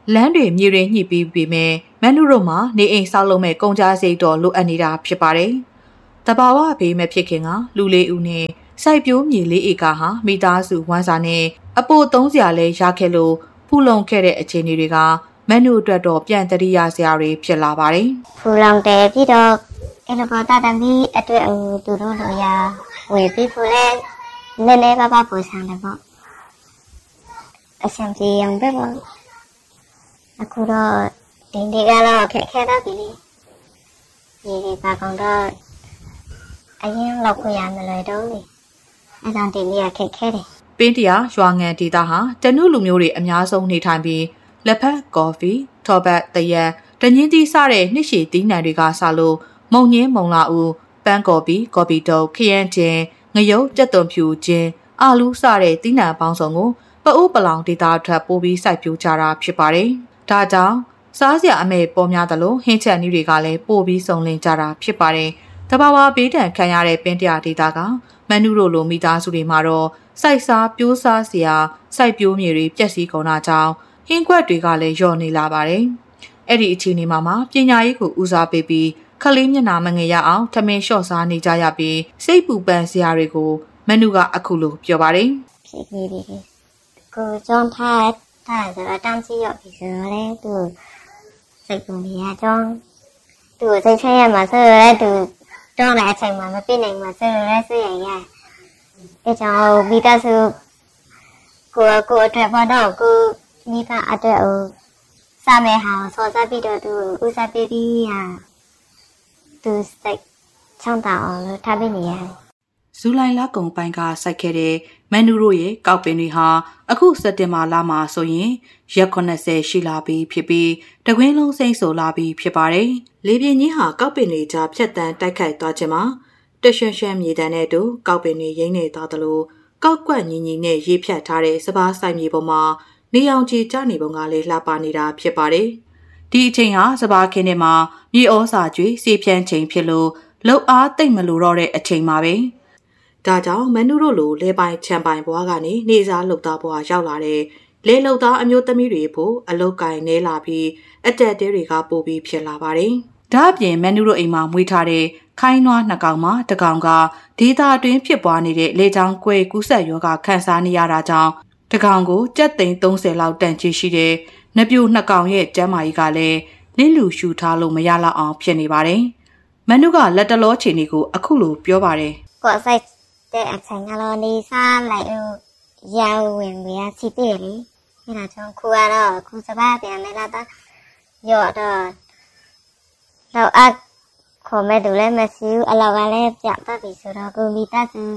လမ်းတွေမြေတွေညှိပြီးပြီမဲ့မန်နုတို့မှာနေအိမ်ဆောက်လုပ်မဲ့ကုန်ကြစိတ်တော်လိုအပ်နေတာဖြစ်ပါတယ်။တဘာဝဘေးမဲ့ဖြစ်ခင်ကလူလေးဦးနဲ့စိုက်ပျိုးမြေလေးဧကဟာမိသားစုဝမ်းစာနဲ့အပိုသုံးစရာလဲရခဲ့လို့ဖူလုံခဲ့တဲ့အခြေအနေတွေကမန်နုအတွက်တော့ပြန်တရိယာစရာတွေဖြစ်လာပါတယ်။ဖူလုံတယ်ပြီးတော့အဲ့လိုပေါ်တာတမီအတွက်သူတို့လိုရဝယ်ပြီးဖူလဲနည်းနည်းပါးပူဆန်းတယ်ပေါ့။အဆင်ပြေအောင်ပဲပေါ့။အခုတော့ဒီနေ့ကတော့ခက်ခဲတော့ပြီလေ။ဒီပါကောင်တော့အရင်လောက်ခွင့်ရမလို့တော့လေ။အဲ့ဒါဒီနေ့ခက်ခဲတယ်။ပင်းတရာရွာငံဒေသဟာတနုလူမျိုးတွေအများဆုံးနေထိုင်ပြီးလက်ဖက်ကော်ဖီထော်ဘတ်တရက်တညင်းသီးစတဲ့နှစ်ရှည်သီးနှံတွေကစလို့မုံညင်းမုံလာဦးပန်းကော်ဖီကော်ဖီတုပ်ခရမ်းချင်းငရုတ်ကြက်သွန်ဖြူချင်းအာလူးစတဲ့သီးနှံပေါင်းစုံကိုပအိုးပလောင်ဒေသထွက်ပို့ပြီးစိုက်ပျိုးကြတာဖြစ်ပါတယ်။ဒါကြောင့်စားစရာအမဲပေါ်များသလိုဟင်းချက်နည်းတွေကလည်းပို့ပြီးစုံလင်ကြတာဖြစ်ပါတယ်။တဘာဝဘေးဒဏ်ခံရတဲ့ပင်းတရာဒေသကမန်နုတို့လိုမိသားစုတွေမှာတော့စိုက်စားပြိုးစားစရာစိုက်ပျိုးမြေတွေပျက်စီးကုန်တာကြောင့်ဟင်းခွက်တွေကလည်းလျော့နေလာပါတယ်။အဲ့ဒီအခြေအနေမှာပညာရေးကိုဦးစားပေးပြီးခလေးမျက်နှာမငယ်ရအောင်ထမင်းလျှော့စားနေကြရပြီးစိတ်ပူပန်စရာတွေကိုမန်နုကအခုလိုပြောပါတယ်။ဖြစ်နေပြီ။ကိုကျောင်းထားဆိုတော့တန်းစီရောက်ပြီဆိုတော့လေသူစိတ်ပူနေရကြောင်းသူစိတ်ချရမှာဆိုတော့သူတောင်းတဲ့အချိန်မှာမပြည့်နိုင်မှာဆိုတော့ဆွေးရရ။အဲကြောင့်မိသားစုကိုအတွက်ဘာတော့ကိုမိသားအတွက်စာမဲဟာစောစားပြီးတော့သူဦးစားပေးပြီးသူစိတ်ချမ်းသာအောင်လို့ထားပေးနေရတယ်။ဇူလိုင်လကုန်ပိုင်းကစိုက်ခဲ့တဲ့မန်နူတို့ရဲ့ကောက်ပင်တွေဟာအခုစက်တင်ဘာလမှာဆိုရင်ရက်80ရှိလာပြီဖြစ်ပြီးတကွင်းလုံးစိမ့်ဆိုလာပြီဖြစ်ပါတယ်။လေပြင်းကြီးဟာကောက်ပင်တွေကြားဖြတ်တန်းတိုက်ခိုက်သွားခြင်းမှာတရွှံရွှံမြေတန်းတဲ့တူကောက်ပင်တွေရိမ့်နေသွားသလိုကောက်ကွက်ညီညီနဲ့ရေဖြတ်ထားတဲ့စပားဆိုင်မြေပေါ်မှာနေအောင်ချီကျနေပုံကလည်းလှပနေတာဖြစ်ပါတယ်။ဒီအချိန်ဟာစပားခင်းထဲမှာမြေဩစာကျွေးစေဖြန်းချိန်ဖြစ်လို့လှုပ်အားတိတ်မလို့တော့တဲ့အချိန်မှာပဲ။ဒါကြောင့်မန်နုတို့လိုလဲပိုင်ချန်ပိုင်ဘွားကနေနေစားလှုပ်သားဘွားရောက်လာတဲ့လဲလှုပ်သားအမျိုးသမီးတွေဖို့အလုတ်ကင်နေလာပြီးအတက်တဲတွေကပို့ပြီးဖြစ်လာပါတယ်။ဒါအပြင်မန်နုတို့အိမ်မှာမွေးထားတဲ့ခိုင်းနွားနှစ်ကောင်မှာတကောင်ကဒေသအတွင်းဖြစ်ပွားနေတဲ့လေကြောင်းကွဲကူးစက်ရောဂါခံစားနေရတာကြောင့်တကောင်ကိုကြက်သိန်း30လောက်တန်ချီရှိတဲ့နပြိုနှစ်ကောင်ရဲ့ကျမ်းမာကြီးကလည်းလင်းလူရှူထားလို့မရလောက်အောင်ဖြစ်နေပါတယ်။မန်နုကလက်တလောချိန်တွေကိုအခုလိုပြောပါတယ်။ကိုယ်ဆိုင်တဲ့အချိန်ကတော့နေစားလိုက်ရောင်ဝင်ရစီတည်လေ။အဲဒါကြောင့်ခုကတော့ခုစပါးပြန်နေလာတော့ရော့တော့တော့ခေါ်မဲ့သူလည်းမရှိဘူးအလောက်ကလည်းပြတ်သွားပြီဆိုတော့ကိုမိသားစု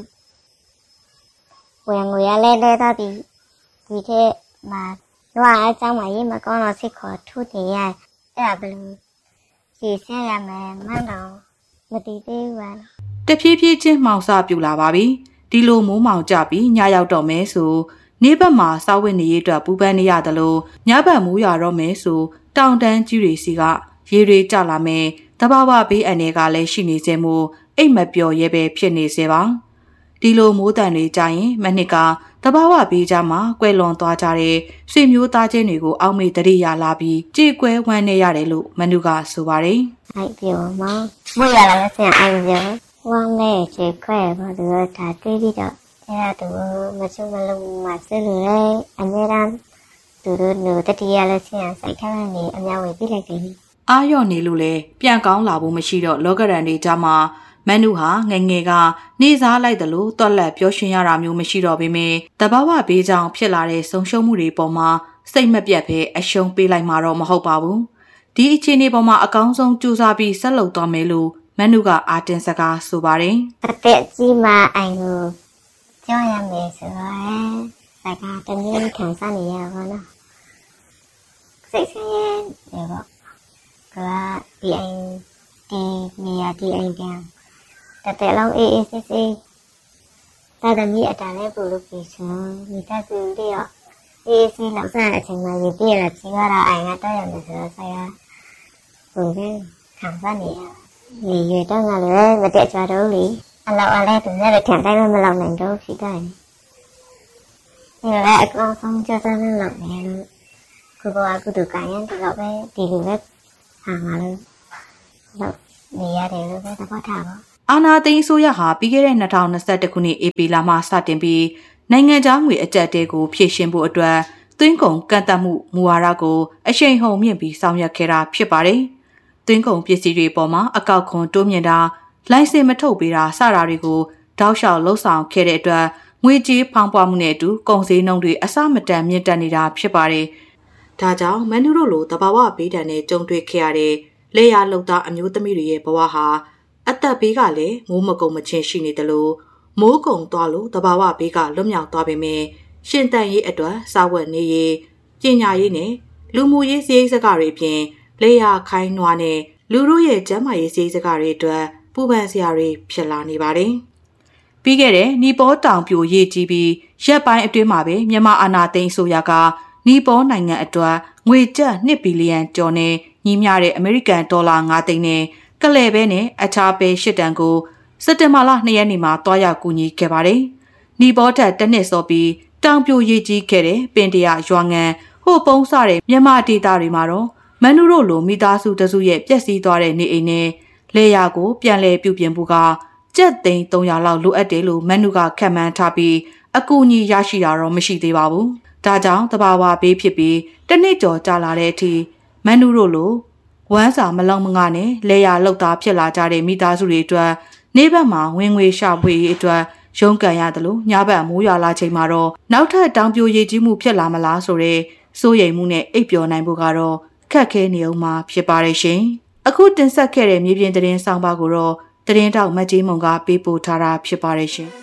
ဝင်ငွေရလဲလဲတော့ဒီထက်မှာတော့အကြောင်းမရေးမကောင်းတော့စိတ်ခေါ်ထူးတယ်ရအဲ့ဒါဘယ်လိုရှင်းဆက်ရမယ်မှန်းတော့မတည်သေးဘူးပါတဖြည်းဖြည်းချင်းမှောင်စပြူလာပါပြီဒီလိုမိုးမှောင်ကြပြီးညရောက်တော့မယ်ဆိုနေဘက်မှာစောက်ဝတ်နေရအတွက်ပူပန်းနေရတယ်လို့ညဘက်မိုးရွာတော့မယ်ဆိုတောင်တန်းကြီးတွေစီကရေတွေကျလာမယ်တဘာဝဘေးအန္တရာယ်ကလည်းရှိနေစေမို့အိတ်မပျော်ရဲပဲဖြစ်နေစေပါဒီလိုမိုးတန်တွေကြရင်မနှစ်ကတဘာဝဘေးကြမှာကွယ်လွန်သွားကြတဲ့ဆွေမျိုးသားချင်းတွေကိုအောက်မေ့တရိယာလာပြီးကြေကွဲဝမ်းနေရတယ်လို့မနုကဆိုပါတယ်အိုက်ပြောမမွေရလာလဲဆင်အိုက်ပြောဝမ်းနေကြေခွဲဘာသူကဒါတွေးပြီးတော့အဲ့ဒါသူမချုံမလုံးမဆဲလို့လေအများအားသူတို့နိုတတိယလည်းဆင်စိုက်ထားနေအများဝင်ပြလိုက်တယ်အာရော့နေလို့လေပြန်ကောင်းလာဖို့မရှိတော့လောကရန်တွေကြမှာမန်နုဟာငငယ်ကနေစားလိုက်တယ်လို့တွက်လက်ပြောရှင်ရတာမျိုးမရှိတော့ပေမဲ့တဘာဝဘေးကြောင့်ဖြစ်လာတဲ့ဆုံးရှုံးမှုတွေပေါ်မှာစိတ်မပြတ်ပဲအရှုံးပေးလိုက်မှာတော့မဟုတ်ပါဘူးဒီအခြေအနေပေါ်မှာအကောင်းဆုံးကြိုးစားပြီးဆက်လုပ်သွားမယ်လို့မန်နုကအာတင်စကားဆိုပါတယ်အသက်ကြီးမှအိုင်ကိုကြောက်ရမယ်ဆိုတော့စကားတမျိုးခံစားနေရပါတော့စိတ်ဆင်းရဲတယ်ပေါ့ကဒီအိမ်ဒီနေရာဒီအိမ်ပြန်တဲ့လုံးအေးအေးဆေးဆေးတာတမီအတားလဲပို့လို့ပြီဆိုမိသားစုတွေရောအေးဆေးလောက်စားအချိန်မှရေပြည့်လာချင်ရတာအိမ်ကတော့ရတယ်ဆိုတော့ဆရာဘုံကခံစားနေရနေရတော့ငါလည်းမတက်ကြတော့လေအလောက်အလဲသူလည်းခံတိုင်းမလောက်နိုင်တော့ဖြစ်တယ်ဒီလည်းအကောင်းဆုံးကြစမ်းလောက်နေလို့ 그거하고 누가냐 내가 왜 디루에 하마를နေရတယ်လို့ပဲသဘောထားပါအာနာသိန်းဆိုရဟာပြီးခဲ့တဲ့2021ခုနှစ်ဧပြီလမှစတင်ပြီးနိုင်ငံခြားငွေအကျပ်တဲကိုဖြည့်ရှင်းဖို့အတွက်သွင်းကုန်ကန့်သတ်မှုမူဝါဒကိုအရှိန်ဟုန်မြင့်ပြီးဆောင်ရွက်ခဲ့တာဖြစ်ပါတယ်။သွင်းကုန်ပစ္စည်းတွေပေါ်မှာအကောက်ခွန်တိုးမြင့်တာလိုင်စင်မထုတ်ပေးတာစတာတွေကိုတောက်လျှောက်လှုပ်ဆောင်ခဲ့တဲ့အတွက်ငွေကြေးဖောင်းပွားမှုနဲ့အတူကုန်စည်နှုန်းတွေအဆမတန်မြင့်တက်နေတာဖြစ်ပါတယ်။ဒါကြောင့်မန်နူတို့လိုတဘာဝဘေးဒဏ်နဲ့ကြုံတွေ့ခဲ့ရတဲ့လေယာလုံသားအမျိုးသမီးတွေရဲ့ဘဝဟာအသက်ဘေးကလည်းမိုးမကုံမချင်းရှိနေတယ်လို့မိုးကုံသွားလို့တဘာဝဘေးကလွတ်မြောက်သွားပေမဲ့ရှင်တန်ရေးအတွက်စာဝတ်နေရေးပညာရေးနဲ့လူမှုရေးစည်းစကားတွေအပြင်လေယာခိုင်းနွားနဲ့လူတို့ရဲ့ကျန်းမာရေးစည်းစကားတွေအတွက်ပူပန်စရာတွေဖြစ်လာနေပါတယ်။ပြီးခဲ့တဲ့နီပေါတောင်ပြိုရေးကြီးပြီးရက်ပိုင်းအတွင်းမှာပဲမြန်မာအာဏာသိမ်းဆိုရကနီပေါနိုင်ငံအတွက်ငွေကျပ်2ဘီလီယံကျော်နဲ့ညီမျှတဲ့အမေရိကန်ဒေါ်လာ9သိန်းနဲ့ကလဲပဲနဲ့အခြားပဲ8တန်ကိုစက်တင်ဘာလ2ရက်နေ့မှာတွားရောက်ကူညီခဲ့ပါတယ်။နီပေါထက်တစ်နှစ်စောပြီးတောင်ပြိုရေးကြီးခဲ့တဲ့ပင်တရာရွာငံဟိုပုံးစတဲ့မြန်မာဒေသတွေမှာတော့မန်နူတို့လိုမိသားစုတစုရဲ့ပျက်စီးသွားတဲ့နေအိမ်နဲ့လေယာကိုပြန်လည်ပြုပြင်ဖို့ကကျပ်သိန်း300လောက်လိုအပ်တယ်လို့မန်နူကခန့်မှန်းထားပြီးအကူအညီရရှိတာတော့မရှိသေးပါဘူး။ဒါကြောင့်တဘာဝဘေးဖြစ်ပြီးတစ်နှစ်ကျော်ကြာလာတဲ့အထိမန်နူတို့လိုဝမ်းစာမလုံမငါနဲ့လေယာလောက်သားဖြစ်လာကြတဲ့မိသားစုတွေအတွက်နေဘက်မှာဝင်ငွေရှာဖွေရေးအတွက်ရုန်းကန်ရတယ်လို့ညဘက်မိုးရွာလာချိန်မှာတော့နောက်ထပ်တောင်ပြိုရေးကြီးမှုဖြစ်လာမလားဆိုတဲ့စိုးရိမ်မှုနဲ့အိပ်ပျော်နိုင်ဖို့ကတော့ခက်ခဲနေအောင်မှာဖြစ်ပါရဲ့ရှင်။အခုတင်ဆက်ခဲ့တဲ့မြေပြင်သတင်းဆောင်ပါကိုတော့သတင်းတောက်မတ်ကြီးမုံကပေးပို့ထားတာဖြစ်ပါရဲ့ရှင်။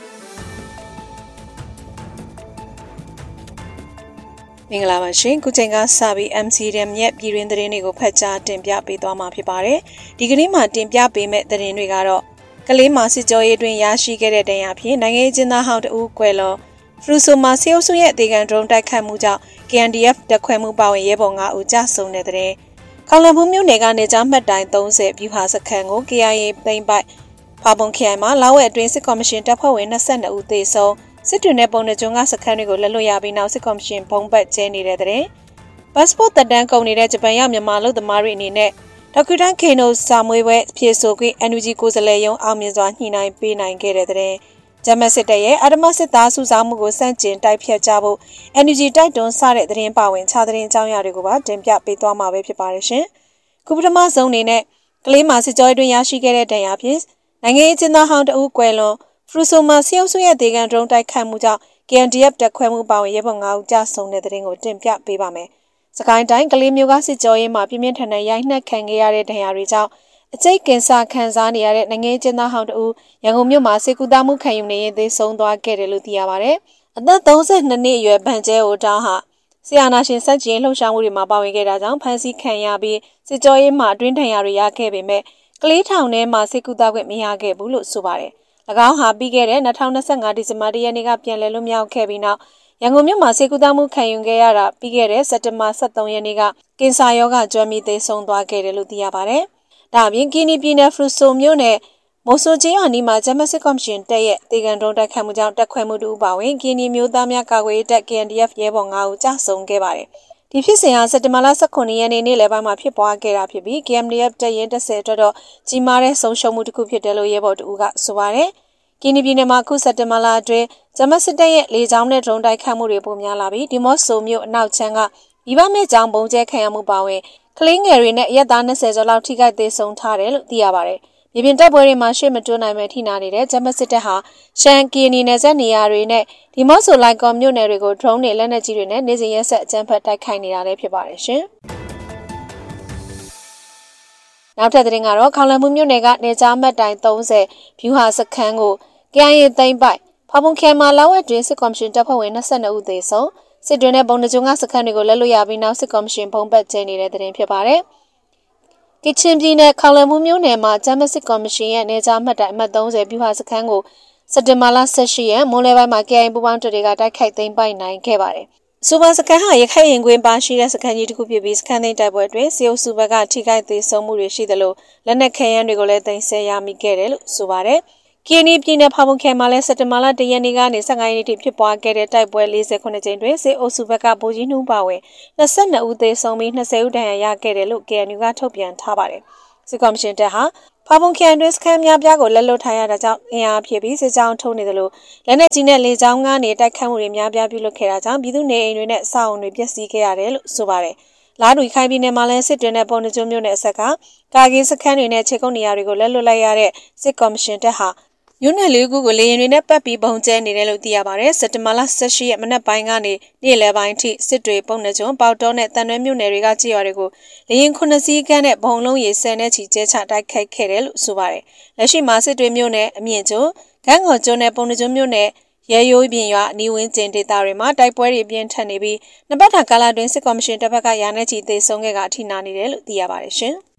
မင်္ဂလာပါရှင်ခုချိန်ကစပြီး MCDM ရဲ့ပြည်တွင်းသတင်းတွေကိုဖတ်ကြားတင်ပြပေးသွားမှာဖြစ်ပါတယ်ဒီကနေ့မှာတင်ပြပေးမယ့်သတင်းတွေကတော့ကလေးမှာစစ်ကြောရေးတွင်ရရှိခဲ့တဲ့တရားဖြင့်နိုင်ငံရေးကျင်းသားဟောင်းတဦးကွယ်လွန်ဖရူဆိုမှာစေအုပ်စုရဲ့အသေးခံဒရုန်းတိုက်ခတ်မှုကြောင့် KNDF တပ်ခွဲမှုပါဝင်ရဲဘော်9ဦးကြာဆုံးတဲ့တဲ့ခေါလံဘူးမြို့နယ်ကနေကြားမှတ်တိုင်30ဗျူဟာစခန်းကို KIA သိမ်းပိုက်ဖာပုံခရိုင်မှာလာဝဲအတွင်းစစ်ကော်မရှင်တပ်ဖွဲ့ဝင်22ဦးသေဆုံးစစ်တွင်တဲ့ပုံနှကျုံကစခန်းတွေကိုလက်လွတ်ရပြီးနောက်စစ်ကော်မရှင်ဘုံဘတ်ကျဲနေတဲ့တဲ့ပတ်စပို့တက်တန်းကုန်နေတဲ့ဂျပန်ရောက်မြန်မာလူသမားတွေအနေနဲ့ဒေါက်ကူတန်ခေနိုစာမွေးပွဲဖြည့်ဆို့ပြီး NUG ကိုယ်စားလှယ်ရုံးအောင်မြင်စွာညှိနှိုင်းပေးနိုင်ခဲ့တဲ့တဲ့ဂျမစစ်တပ်ရဲ့အာဓမစစ်သားစုဆောင်းမှုကိုစန့်ကျင်တိုက်ဖြတ်ကြဖို့ NUG တိုက်တွန်းစတဲ့သတင်းပါဝင်ခြားသတင်းအကြောင်းအရာတွေကိုပါတင်ပြပေးသွားမှာပဲဖြစ်ပါတယ်ရှင်ခုပထမဆုံးအနေနဲ့ကလေးမှာစစ်ကြောရေးတွင်ရရှိခဲ့တဲ့တရားဖြင့်နိုင်ငံရေးကျင်းသားဟောင်းတဦးကွယ်လွန်ဖရူဆိုမှာစေအုပ်စုရဲ့ဒေဂန်ဒရုန်းတိုက်ခတ်မှုကြောင့် KNDF တပ်ခွဲမှုပါဝင်ရဲဘော်9ဦးကြာဆုံးတဲ့တဲ့ရင်ကိုတင်ပြပေးပါမယ်။စကိုင်းတိုင်းကလေးမျိုးကစစ်ကြောရေးမှာပြင်းပြင်းထန်ထန်ရိုက်နှက်ခံခဲ့ရတဲ့ဒဏ်ရာတွေကြောင့်အကျိတ်ကင်ဆာခံစားနေရတဲ့နိုင်ငံကျင်းသားဟောင်းတဦးရန်ကုန်မြို့မှာစေကူသားမှုခံယူနေရင်သေဆုံးသွားခဲ့တယ်လို့သိရပါတယ်။အသက်32နှစ်အရွယ်ဗန်ကျဲအိုတောင်းဟာဆီယာနာရှင်စက်ကျင်းလှုပ်ရှားမှုတွေမှာပါဝင်ခဲ့တာကြောင့်ဖမ်းဆီးခံရပြီးစစ်ကြောရေးမှာအတွင်းထန်ရာတွေရခဲ့ပေမဲ့ကလေးထောင်ထဲမှာစေကူသားခွင့်မရခဲ့ဘူးလို့ဆိုပါတယ်။၎င်းဟာပြီးခဲ့တဲ့2025ဒီဇင်ဘာ1ရက်နေ့ကပြန်လည်လွတ်မြောက်ခဲ့ပြီးနောက်ရန်ကုန်မြို့မှာစေကူသားမှုခံယူခဲ့ရတာပြီးခဲ့တဲ့စက်တင်ဘာ23ရက်နေ့ကကင်ဆာရောဂါကျွမ်းမိသေဆုံးသွားခဲ့တယ်လို့သိရပါတယ်။ဒါအပြင်ကီနီပြည်နယ်ဖရူဆိုမြို့နယ်မိုဆိုကျေးရွာနီမှာဂျမစစ်ကော်မရှင်တပ်ရဲ့ဒေဂန်ဒရုန်းတိုက်ခတ်မှုကြောင့်တပ်ခွဲမှုတူပါဝင်ကီနီမျိုးသားများကာကွယ်ရေးတပ် KNDF ရဲဘော်9ဦးကြာဆုံးခဲ့ပါတယ်။ဒီဖြစ်စဉ်ဟာစက်တင်ဘာလ19ရက်နေ့နေ့လယ်ပိုင်းမှာဖြစ်ပွားခဲ့တာဖြစ်ပြီး KNDF တပ်ရင်း10အတွက်တော့ကြီးမားတဲ့ဆုံးရှုံးမှုတစ်ခုဖြစ်တယ်လို့ရဲဘော်တူကဆိုပါတယ်။ကီနီပြည်နယ်မှာခုစက်တင်ဘာလအတွင်းဂျမစစ်တပ်ရဲ့လေကြောင်းနဲ့ဒရုန်းတိုက်ခတ်မှုတွေပိုများလာပြီးဒီမော့ဆိုမြို့အနောက်ချမ်းကမိဘမဲ့ကြောင်ပုံကျဲခံရမှုပါဝင်ကလေးငယ်တွေနဲ့အရက်သား20ကျော်လောက်ထိခိုက်သေးဆုံးထားတယ်လို့သိရပါတယ်။မြေပြင်တိုက်ပွဲတွေမှာရှေ့မတွန်းနိုင်ပဲထိနာနေတဲ့ဂျမစစ်တပ်ဟာရှန်ကီနီနယ်စပ်နေရာတွေနဲ့ဒီမော့ဆိုလိုက်ကော်မြို့နယ်တွေကိုဒရုန်းတွေလက်နက်ကြီးတွေနဲ့နေစဉ်ရက်ဆက်အကြမ်းဖက်တိုက်ခိုက်နေတာလည်းဖြစ်ပါတယ်ရှင်။နောက်ထပ်သတင်းကတော့ခေါလံမှုမြို့နယ်ကနေကြားမှတ်တိုင်30ဗျူဟာစခန်းကို KIA သိမ်းပိုက်ဖာပုံခဲမှာလာဝဲတွင်စစ်ကော်မရှင်တပ်ဖွဲ့ဝင်22ဦးသေဆုံးစစ်တွင်တဲ့ပုံနှကျုံကစခန်းတွေကိုလက်လွတ်ရပြီးနောက်စစ်ကော်မရှင်ဘုံဘတ်ကျင်းနေတဲ့သတင်းဖြစ်ပါတယ်။ကချင်ပြည်နယ်ခေါလံမှုမြို့နယ်မှာဂျမစစ်ကော်မရှင်ရဲ့နေကြားမှတ်တိုင်အမှတ်30ဗျူဟာစခန်းကိုစက်တင်ဘာလ18ရက်မိုးလေပိုင်းမှာ KIA ပူပေါင်းတပ်တွေကတိုက်ခိုက်သိမ်းပိုက်နိုင်ခဲ့ပါတယ်။စူပါစခန်းဟာရခိုင်ရင်ကွင်းပါရှိတဲ့စခန်းကြီးတစ်ခုဖြစ်ပြီးစခန်းသိမ်းတိုက်ပွဲတွင်စေအုပ်စုဘက်ကထိခိုက်သေးဆုံးမှုတွေရှိသလိုလက်နက်ခဲယမ်းတွေကိုလည်းသိမ်းဆည်းရမိခဲ့တယ်လို့ဆိုပါတယ်။ KNY ပြည်နယ်ဖောင်ခဲမှာလဲစက်တဘာလ1ရက်နေ့ကနေ15ရက်နေ့ထိဖြစ်ပွားခဲ့တဲ့တိုက်ပွဲ48ကြိမ်တွင်စစ်အုပ်စုဘက်ကဗိုလ်ကြီးနှုံးပါဝင်22ဦးသေဆုံးပြီး20ဦးဒဏ်ရာရခဲ့တယ်လို့ KNU ကထုတ်ပြန်ထားပါတယ်။စစ်ကော်မရှင်တပ်ဟာဖောင်ခဲတွင်စခန်းများပြားကိုလက်လွတ်ထားရတာကြောင့်အင်အားဖြစ်ပြီးစစ်ကြောင်းထုံးနေတယ်လို့လက်နက်ကြီးနဲ့လေကြောင်းကနေတိုက်ခတ်မှုတွေများပြားပြုလုပ်ခဲ့တာကြောင့်ပြည်သူနေအိမ်တွေနဲ့အဆောက်အုံတွေပျက်စီးခဲ့ရတယ်လို့ဆိုပါတယ်။လာဒူခိုင်ပြည်နယ်မှာလဲစစ်တွေနဲ့ပုံနှကျုံမြို့နယ်အဆက်ကကာကီစခန်းတွေနဲ့ခြေကုပ်နေရာတွေကိုလက်လွတ်လိုက်ရတဲ့စစ်ကော်မရှင်တပ်ဟာမြို့နယ်လေးခုကိုလေရင်တွေနဲ့ပတ်ပြီးပုံကျဲနေတယ်လို့သိရပါတယ်။စက်တင်ဘာလ18ရက်မနက်ပိုင်းကနေနေ့လယ်ပိုင်းထိစစ်တွေပုံနှကျုံပေါတောနဲ့တန်ရွဲမြို့နယ်တွေကကြေးရွာတွေကိုလေရင်9စီးကန်းနဲ့ဘုံလုံးရေ10နဲ့ချီကျဲချတိုက်ခိုက်ခဲ့တယ်လို့ဆိုပါတယ်။လက်ရှိမှာစစ်တွေမြို့နယ်အမြင့်ကျွန်းဂန်းကော်ကျွန်းနဲ့ပုံနှကျုံမြို့နယ်ရဲရိုးပြင်ရွာအနီးဝန်းကျင်ဒေသတွေမှာတိုက်ပွဲတွေပြင်းထန်နေပြီးနှစ်ပတ်တာကာလတွင်စစ်ကော်မရှင်တပ်ဖက်ကရာနဲ့ချီသေဆုံးခဲ့ကအထိနာနေတယ်လို့သိရပါတယ်ရှင်။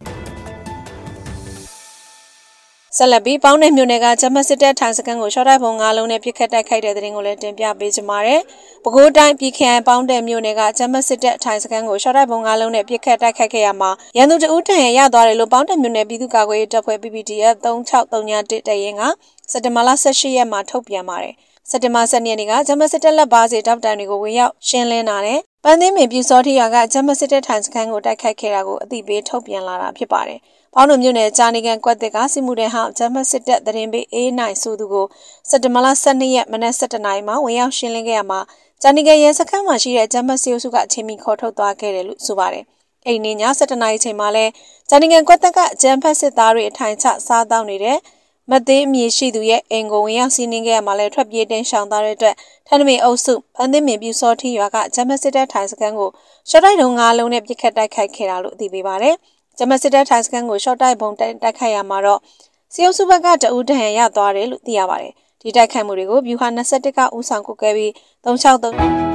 ဆက်လက်ပြီးပေါင်းတဲ့မြို့နယ်ကဂျမတ်စစ်တပ်ထိုင်စခန်းကိုရှော့တိုက်ပုံ9လုံးနဲ့ပြစ်ခတ်တိုက်ခိုက်တဲ့တဲ့ရင်ကိုလည်းတင်ပြပေးကြပါမယ်။ပဲခူးတိုင်းပြည်ခိုင်ပေါင်းတဲ့မြို့နယ်ကဂျမတ်စစ်တပ်ထိုင်စခန်းကိုရှော့တိုက်ပုံ9လုံးနဲ့ပြစ်ခတ်တိုက်ခိုက်ခဲ့ရမှာရန်သူတဦးတန်ရရသွားတယ်လို့ပေါင်းတဲ့မြို့နယ်ပြည်သူ့ကာကွယ်ရေးတပ်ဖွဲ့ PPDF 3631တရင်ကစက်တင်ဘာလ18ရက်မှာထုတ်ပြန်ပါတယ်။စက်တင်ဘာ12ရက်နေ့ကဂျမတ်စစ်တပ်လက်ပါစီတောက်တန်တွေကိုဝင်ရောက်ရှင်းလင်းတာနဲ့ပန်းသိမ်းပင်ပြူစောထီရွာကဂျမတ်စစ်တပ်ထိုင်စခန်းကိုတိုက်ခိုက်ခဲ့တာကိုအသိပေးထုတ်ပြန်လာတာဖြစ်ပါတယ်။ပေါင်းတို့မြို့နယ်ဂျာနီကန်ကွက်သစ်ကစီမှုတဲ့ဟောင်းဂျမတ်စစ်တပ်တရင်ပေးအေးနိုင်ဆိုသူကိုစက်တင်ဘာလ12ရက်မနက်7:00နာရီမှာဝင်ရောက်ရှင်းလင်းခဲ့ရမှာဂျာနီကန်ရဲစခန်းမှာရှိတဲ့ဂျမတ်စီအုပ်စုကအချိန်မီခေါ်ထုတ်သွားခဲ့တယ်လို့ဆိုပါတယ်။အိမ်နေည7:00နာရီချိန်မှာလဲဂျာနီကန်ကွက်သစ်ကဂျမ်ဖက်စစ်သားတွေအထိုင်ချစားတောင်းနေတဲ့မသေးအမည်ရှိသူရဲ့အိမ်ကိုဝင်ရောက်စီးနင်းခဲ့ရမှာလဲထွက်ပြေးတင်ရှောင်သားတဲ့အတွက်ထန်းသမီအုပ်စုပန်းသိမ်းပင်ပြူစောထီရွာကဂျမတ်စစ်တပ်ထိုင်စခန်းကိုရှော့တိုက်တုံး9လုံးနဲ့ပြစ်ခတ်တိုက်ခိုက်ခဲ့တာလို့သိပေးပါတယ်။ဂျမတ်စစ်တပ်ထိုင်စခန်းကိုရှော့တိုက်ပုံတိုက်ခိုက်ရမှာတော့စီအုပ်စုဘက်ကတအူးဒဏ်ရသွားတယ်လို့သိရပါတယ်။ဒီတိုက်ခိုက်မှုတွေကိုဗျူဟာ21ကဦးဆောင်ကုခဲ့ပြီး363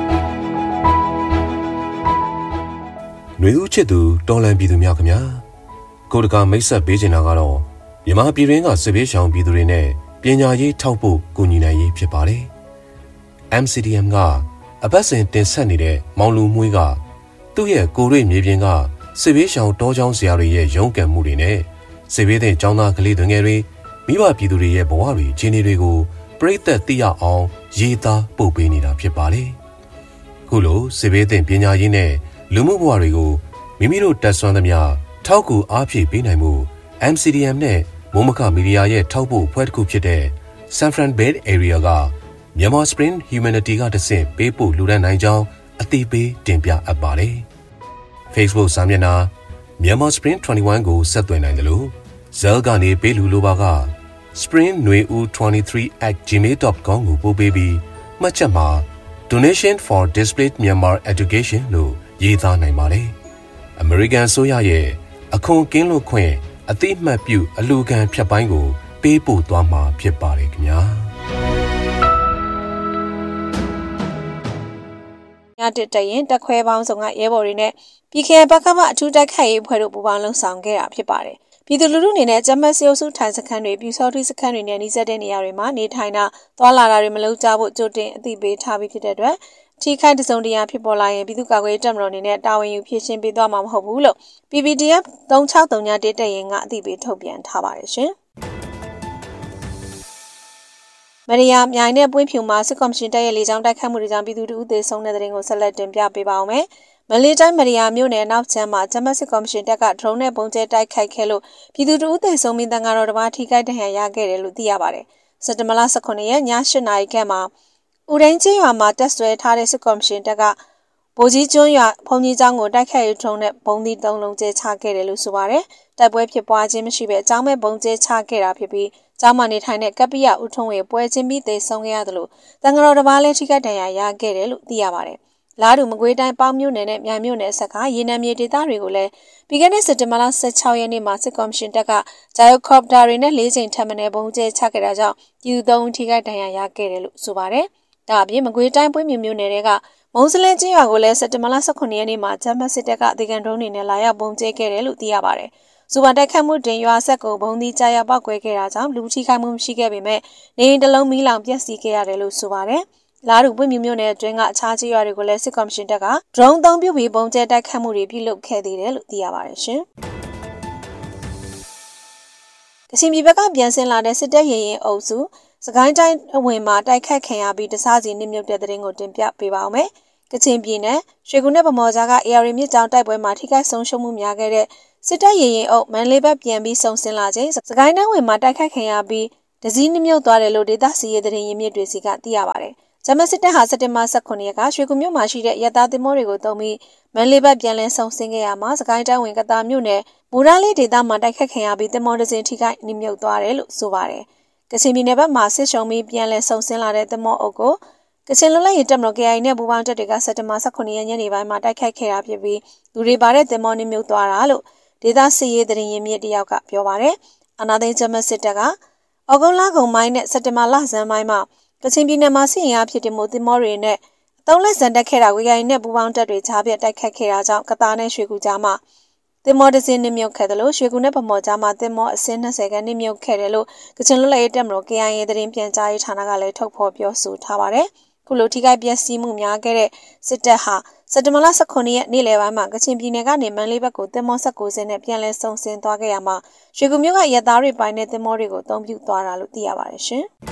ຫນွေဦးချစ်သူတော်လန်ပြည်သူများခင်ဗျာကိုတကာမိတ်ဆက်ပေးချင်တာကတော့မြန်မာပြည်ရင်းကစစ်ဘေးရှောင်ပြည်သူတွေနဲ့ပညာရေးထောက်ဖို့ကူညီနိုင်ရေးဖြစ်ပါတယ်။ MCDM ကအပတ်စဉ်တင်ဆက်နေတဲ့မောင်လူမွေးကသူ့ရဲ့ကိုရိမြေပြင်ကစစ်ဘေးရှောင်တောချောင်းဆရာတွေရဲ့ရုန်းကန်မှုတွေနဲ့စစ်ဘေးတဲ့ကျောင်းသားကလေးတွေငယ်တွေမိဘပြည်သူတွေရဲ့ဘဝတွေအခြေအနေတွေကိုပြည်သက်သိရအောင်ရေးသားပို့ပေးနေတာဖြစ်ပါတယ်။ခုလိုစစ်ဘေးတဲ့ပညာရေးနဲ့လူမှုဘဝတွေကိုမိမိတို့တက်ဆွမ်းသမျှထောက်ကူအားဖြည့်ပေးနိုင်မှု MCDM နဲ့မိုးမခမီဒီယာရဲ့ထောက်ပို့ဖွဲ့တစ်ခုဖြစ်တဲ့ San Fran Bay Area ကမြန်မာ Spring Humanity ကတဆင့်ပေးပို့လူဒန်းနိုင်ကြောင်းအသိပေးတင်ပြအပ်ပါတယ်။ Facebook စာမျက်နှာမြန်မာ Spring 21ကိုဆက်သွယ်နိုင်တယ်လို့ Zell ကနေပေးလူလိုပါက spring23@gmail.com ကိုပို့ပေးပြီးမှတ်ချက်မှာ Donation for Displaced Myanmar Education လို့ရေးသားနိုင်ပါတယ်။ American ဆိုရရဲ့အခွန်ကင်းလွတ်ခွင့်အတိအမှတ်ပြုအလူခံဖြတ်ပိုင်းကိုပေးပို့သွားမှာဖြစ်ပါတယ်ခင်ဗျာညတစ်တရင်တက်ခွဲပေါင်းစုံကရဲဘော်တွေနဲ့ပြည်ခိုင်ဘက်ကမှအထူးတိုက်ခိုက်ရေးဖွဲ့တို့ပူးပေါင်းလှုပ်ဆောင်ခဲ့တာဖြစ်ပါတယ်ပြည်သူလူထုအနေနဲ့ဂျမတ်စီအုပ်စုထိုင်စခန်းတွေပြူစောထီစခန်းတွေနဲ့နှိစက်တဲ့နေရာတွေမှာနေထိုင်တာသွာလာတာတွေမလုပ်ကြဖို့ကြိုတင်အသိပေးထားပြီးဖြစ်တဲ့အတွက်ထိခိုက်တစုံတရာဖြစ်ပေါ်လာရင်ပြည်သူ့ကာကွယ်ရေးတပ်မတော်အနေနဲ့တာဝန်ယူဖြည့်ရှင်းပေးသွားမှာမဟုတ်ဘူးလို့ PPDF 3631တရင်ကအသိပေးထုတ်ပြန်ထားပါတယ်ရှင်။မရီယာမြိုင်နဲ့ပွင့်ဖြူမှာစစ်ကော်မရှင်တပ်ရဲ့လေကြောင်းတိုက်ခိုက်မှုတွေကြောင့်ပြည်သူတို့သေဆုံးတဲ့တဲ့ရင်ကိုဆက်လက်တင်ပြပေးပါအောင်မယ်။မလေးတိုင်းမရီယာမြို့နယ်နောက်ချမ်းမှာဂျမတ်စစ်ကော်မရှင်တပ်ကဒရုန်းနဲ့ပုံကျဲတိုက်ခိုက်ခဲ့လို့ပြည်သူတို့သေဆုံးပြီးတန်ဃာတော်တစ်ပါးထိခိုက်ဒဏ်ရာရခဲ့တယ်လို့သိရပါတယ်။စက်တင်ဘာလ18ရက်ည8:00နာရီခန့်မှာဦးရင်းချင်းရွာမှာတက်ဆွဲထားတဲ့စစ်ကော်မရှင်တပ်ကဗိုလ်ကြီးကျွန်းရွာဘုံကြီးကျောင်းကိုတိုက်ခိုက်ရေးဒရုန်းနဲ့ဘုံသီး3လုံးကျဲချခဲ့တယ်လို့ဆိုပါတယ်။တိုက်ပွဲဖြစ်ပွားခြင်းမရှိဘဲအကြောင်းမဲ့ဘုံကျဲချခဲ့တာဖြစ်ပြီးကျောင်းမနေထိုင်တဲ့ကပ္ပိယဦးထုံးဝေပွဲချင်းပြီးသေဆုံးခဲ့ရတယ်လို့တန်ဃာတော်တစ်ပါးလည်းထိခိုက်ဒဏ်ရာရခဲ့တယ်လို့သိရပါတယ်။လာဒူမကွေးတိုင်းပေါင်းမြို့နယ်နဲ့မြိုင်မြို့နယ်ဆက်ကရေနံမြေဒေသတွေကိုလည်းပြီးခဲ့တဲ့စက်တင်ဘာလ16ရက်နေ့မှာစစ်ကော်မရှင်တပ်ကဂျာယိုကော်ပတာတွေနဲ့4ချိန်ထပ်မံဘုံကျဲချခဲ့တာကြောင့်ပြည်သူ3ဦးထိခိုက်ဒဏ်ရာရခဲ့တယ်လို့ဆိုပါတယ်။ဒါအပြင်မကွေးတိုင်းပွင့်မြို့နယ်တွေကမုံစလဲချင်းရွာကိုလည်းစက်တင်ဘာလ18ရက်နေ့မှာဂျမတ်စစ်တပ်ကဒေကန်ဒရုန်းတွေနဲ့လာရောက်ဘုံကျဲခဲ့တယ်လို့သိရပါတယ်။စူပါတိုက်ခတ်မှုတင်ရွာဆက်ကိုဘုံသီးကြားရောက်ပောက်ကွဲခဲ့တာကြောင့်လူထိခိုက်မှုမရှိခဲ့ပေမဲ့နေအိမ်တစ်လုံးမီးလောင်ပျက်စီးခဲ့ရတယ်လို့ဆိုပါတယ်။လာဒူပွင့်မြို့နယ်အတွင်းကအခြားကျေးရွာတွေကိုလည်းစစ်ကော်မရှင်တပ်ကဒရုန်းသုံးပြုပြီးဘုံကျဲတိုက်ခတ်မှုတွေပြုလုပ်ခဲ့သေးတယ်လို့သိရပါတယ်ရှင်။ ကချင်ပြည်ဘက်ကပြန်ဆင်းလာတဲ့စစ်တပ်ရင်ရင်အုပ်စုစကိုင်းတိုင်းအဝင်မှာတိုက်ခတ်ခံရပြီးတစားစီနစ်မြုပ်တဲ့သတင်းကိုတင်ပြပေးပါောင်းမယ်။ကချင်ပြည်နယ်ရွှေကူနဲ့ဗမော်ကြားက AR မြစ်ကြောင်းတိုက်ပွဲမှာထိခိုက်ဆုံးရှုံးမှုများခဲ့တဲ့စစ်တပ်ရင်ရင်အုပ်မန်လေးဘက်ပြန်ပြီးဆုံဆင်းလာချိန်စကိုင်းတိုင်းဝင်မှာတိုက်ခတ်ခံရပြီးတစည်းနစ်မြုပ်သွားတယ်လို့ဒေသစီရေးသတင်းရင်းမြစ်တွေစီကသိရပါတယ်။ဂျမစစ်တပ်ဟာစက်တင်ဘာ18ရက်ကရွှေကူမြို့မှာရှိတဲ့ရတာသင်္ဘောတွေကိုတုံးပြီးမန်လေးဘက်ပြန်လည်ဆုံဆင်းခဲ့ရမှာစကိုင်းတိုင်းဝင်ကတာမြို့နယ်မူရလေးဒေသမှာတိုက်ခတ်ခံရပြီးသင်္ဘောတစ်စင်းထိခိုက်နစ်မြုပ်သွားတယ်လို့ဆိုပါတယ်။ကချင်ပြည်နယ်ဘက်မှာစစ်ရှုံပြီးပြန်လည်ဆုံဆင်းလာတဲ့သင်္ဘောအုပ်ကိုကချင်လွတ်လပ်ရေးတပ်မတော် KIA နဲ့ပူးပေါင်းတပ်တွေကစက်တင်ဘာ18ရက်ညနေပိုင်းမှာတိုက်ခိုက်ခဲ့တာဖြစ်ပြီးလူတွေပါတဲ့သင်္ဘောနစ်မြုပ်သွားတာလို့ဒေသစီရေးသတင်းရင်းမြစ်တယောက်ကပြောပါတယ်။အာနာသိန်းဂျမစစ်တပ်ကဩဂုတ်လကုန်ပိုင်းနဲ့စက်တင်ဘာလဆန်းပိုင်းမှာကချင်ပြည်နယ်မှာစစ်ရင်အားဖြစ်တဲ့မိုးသင်္ဘောတွေနဲ့အုံလက်စံတက်ခဲ့တာဝေကိုင်နဲ့ပူပေါင်းတပ်တွေကြားပြတ်တိုက်ခတ်ခဲ့တာကြောင့်ကတားနဲ့ရွှေကူကြားမှာသင်္ဘောတစ်စင်းနစ်မြုပ်ခဲ့တယ်လို့ရွှေကူနဲ့ဗမော်ကြားမှာသင်္ဘောအစင်း20ခန်းနစ်မြုပ်ခဲ့တယ်လို့ကချင်လွတ်လပ်ရေးတပ်မတော် KIA သတင်းပြန်ကြားရေးဌာနကလည်းထုတ်ဖော်ပြောဆိုထားပါတယ်။ခုလိုထိခိုက်ပျက်စီးမှုများခဲ့တဲ့စစ်တပ်ဟာစက်တင်ဘာလ18ရက်နေ့လယ်ပိုင်းမှာကချင်ပြည်နယ်ကနေမန်လေးဘက်ကိုသင်္ဘော19စင်းနဲ့ပြန်လည်ဆုံဆင်းသွားခဲ့ရမှာရွှေကူမြို့ကရဲသားတွေပိုင်းတဲ့သင်္ဘောတွေကိုအသုံးပြုသွားတာလို့သိရပါတယ်ရှင်။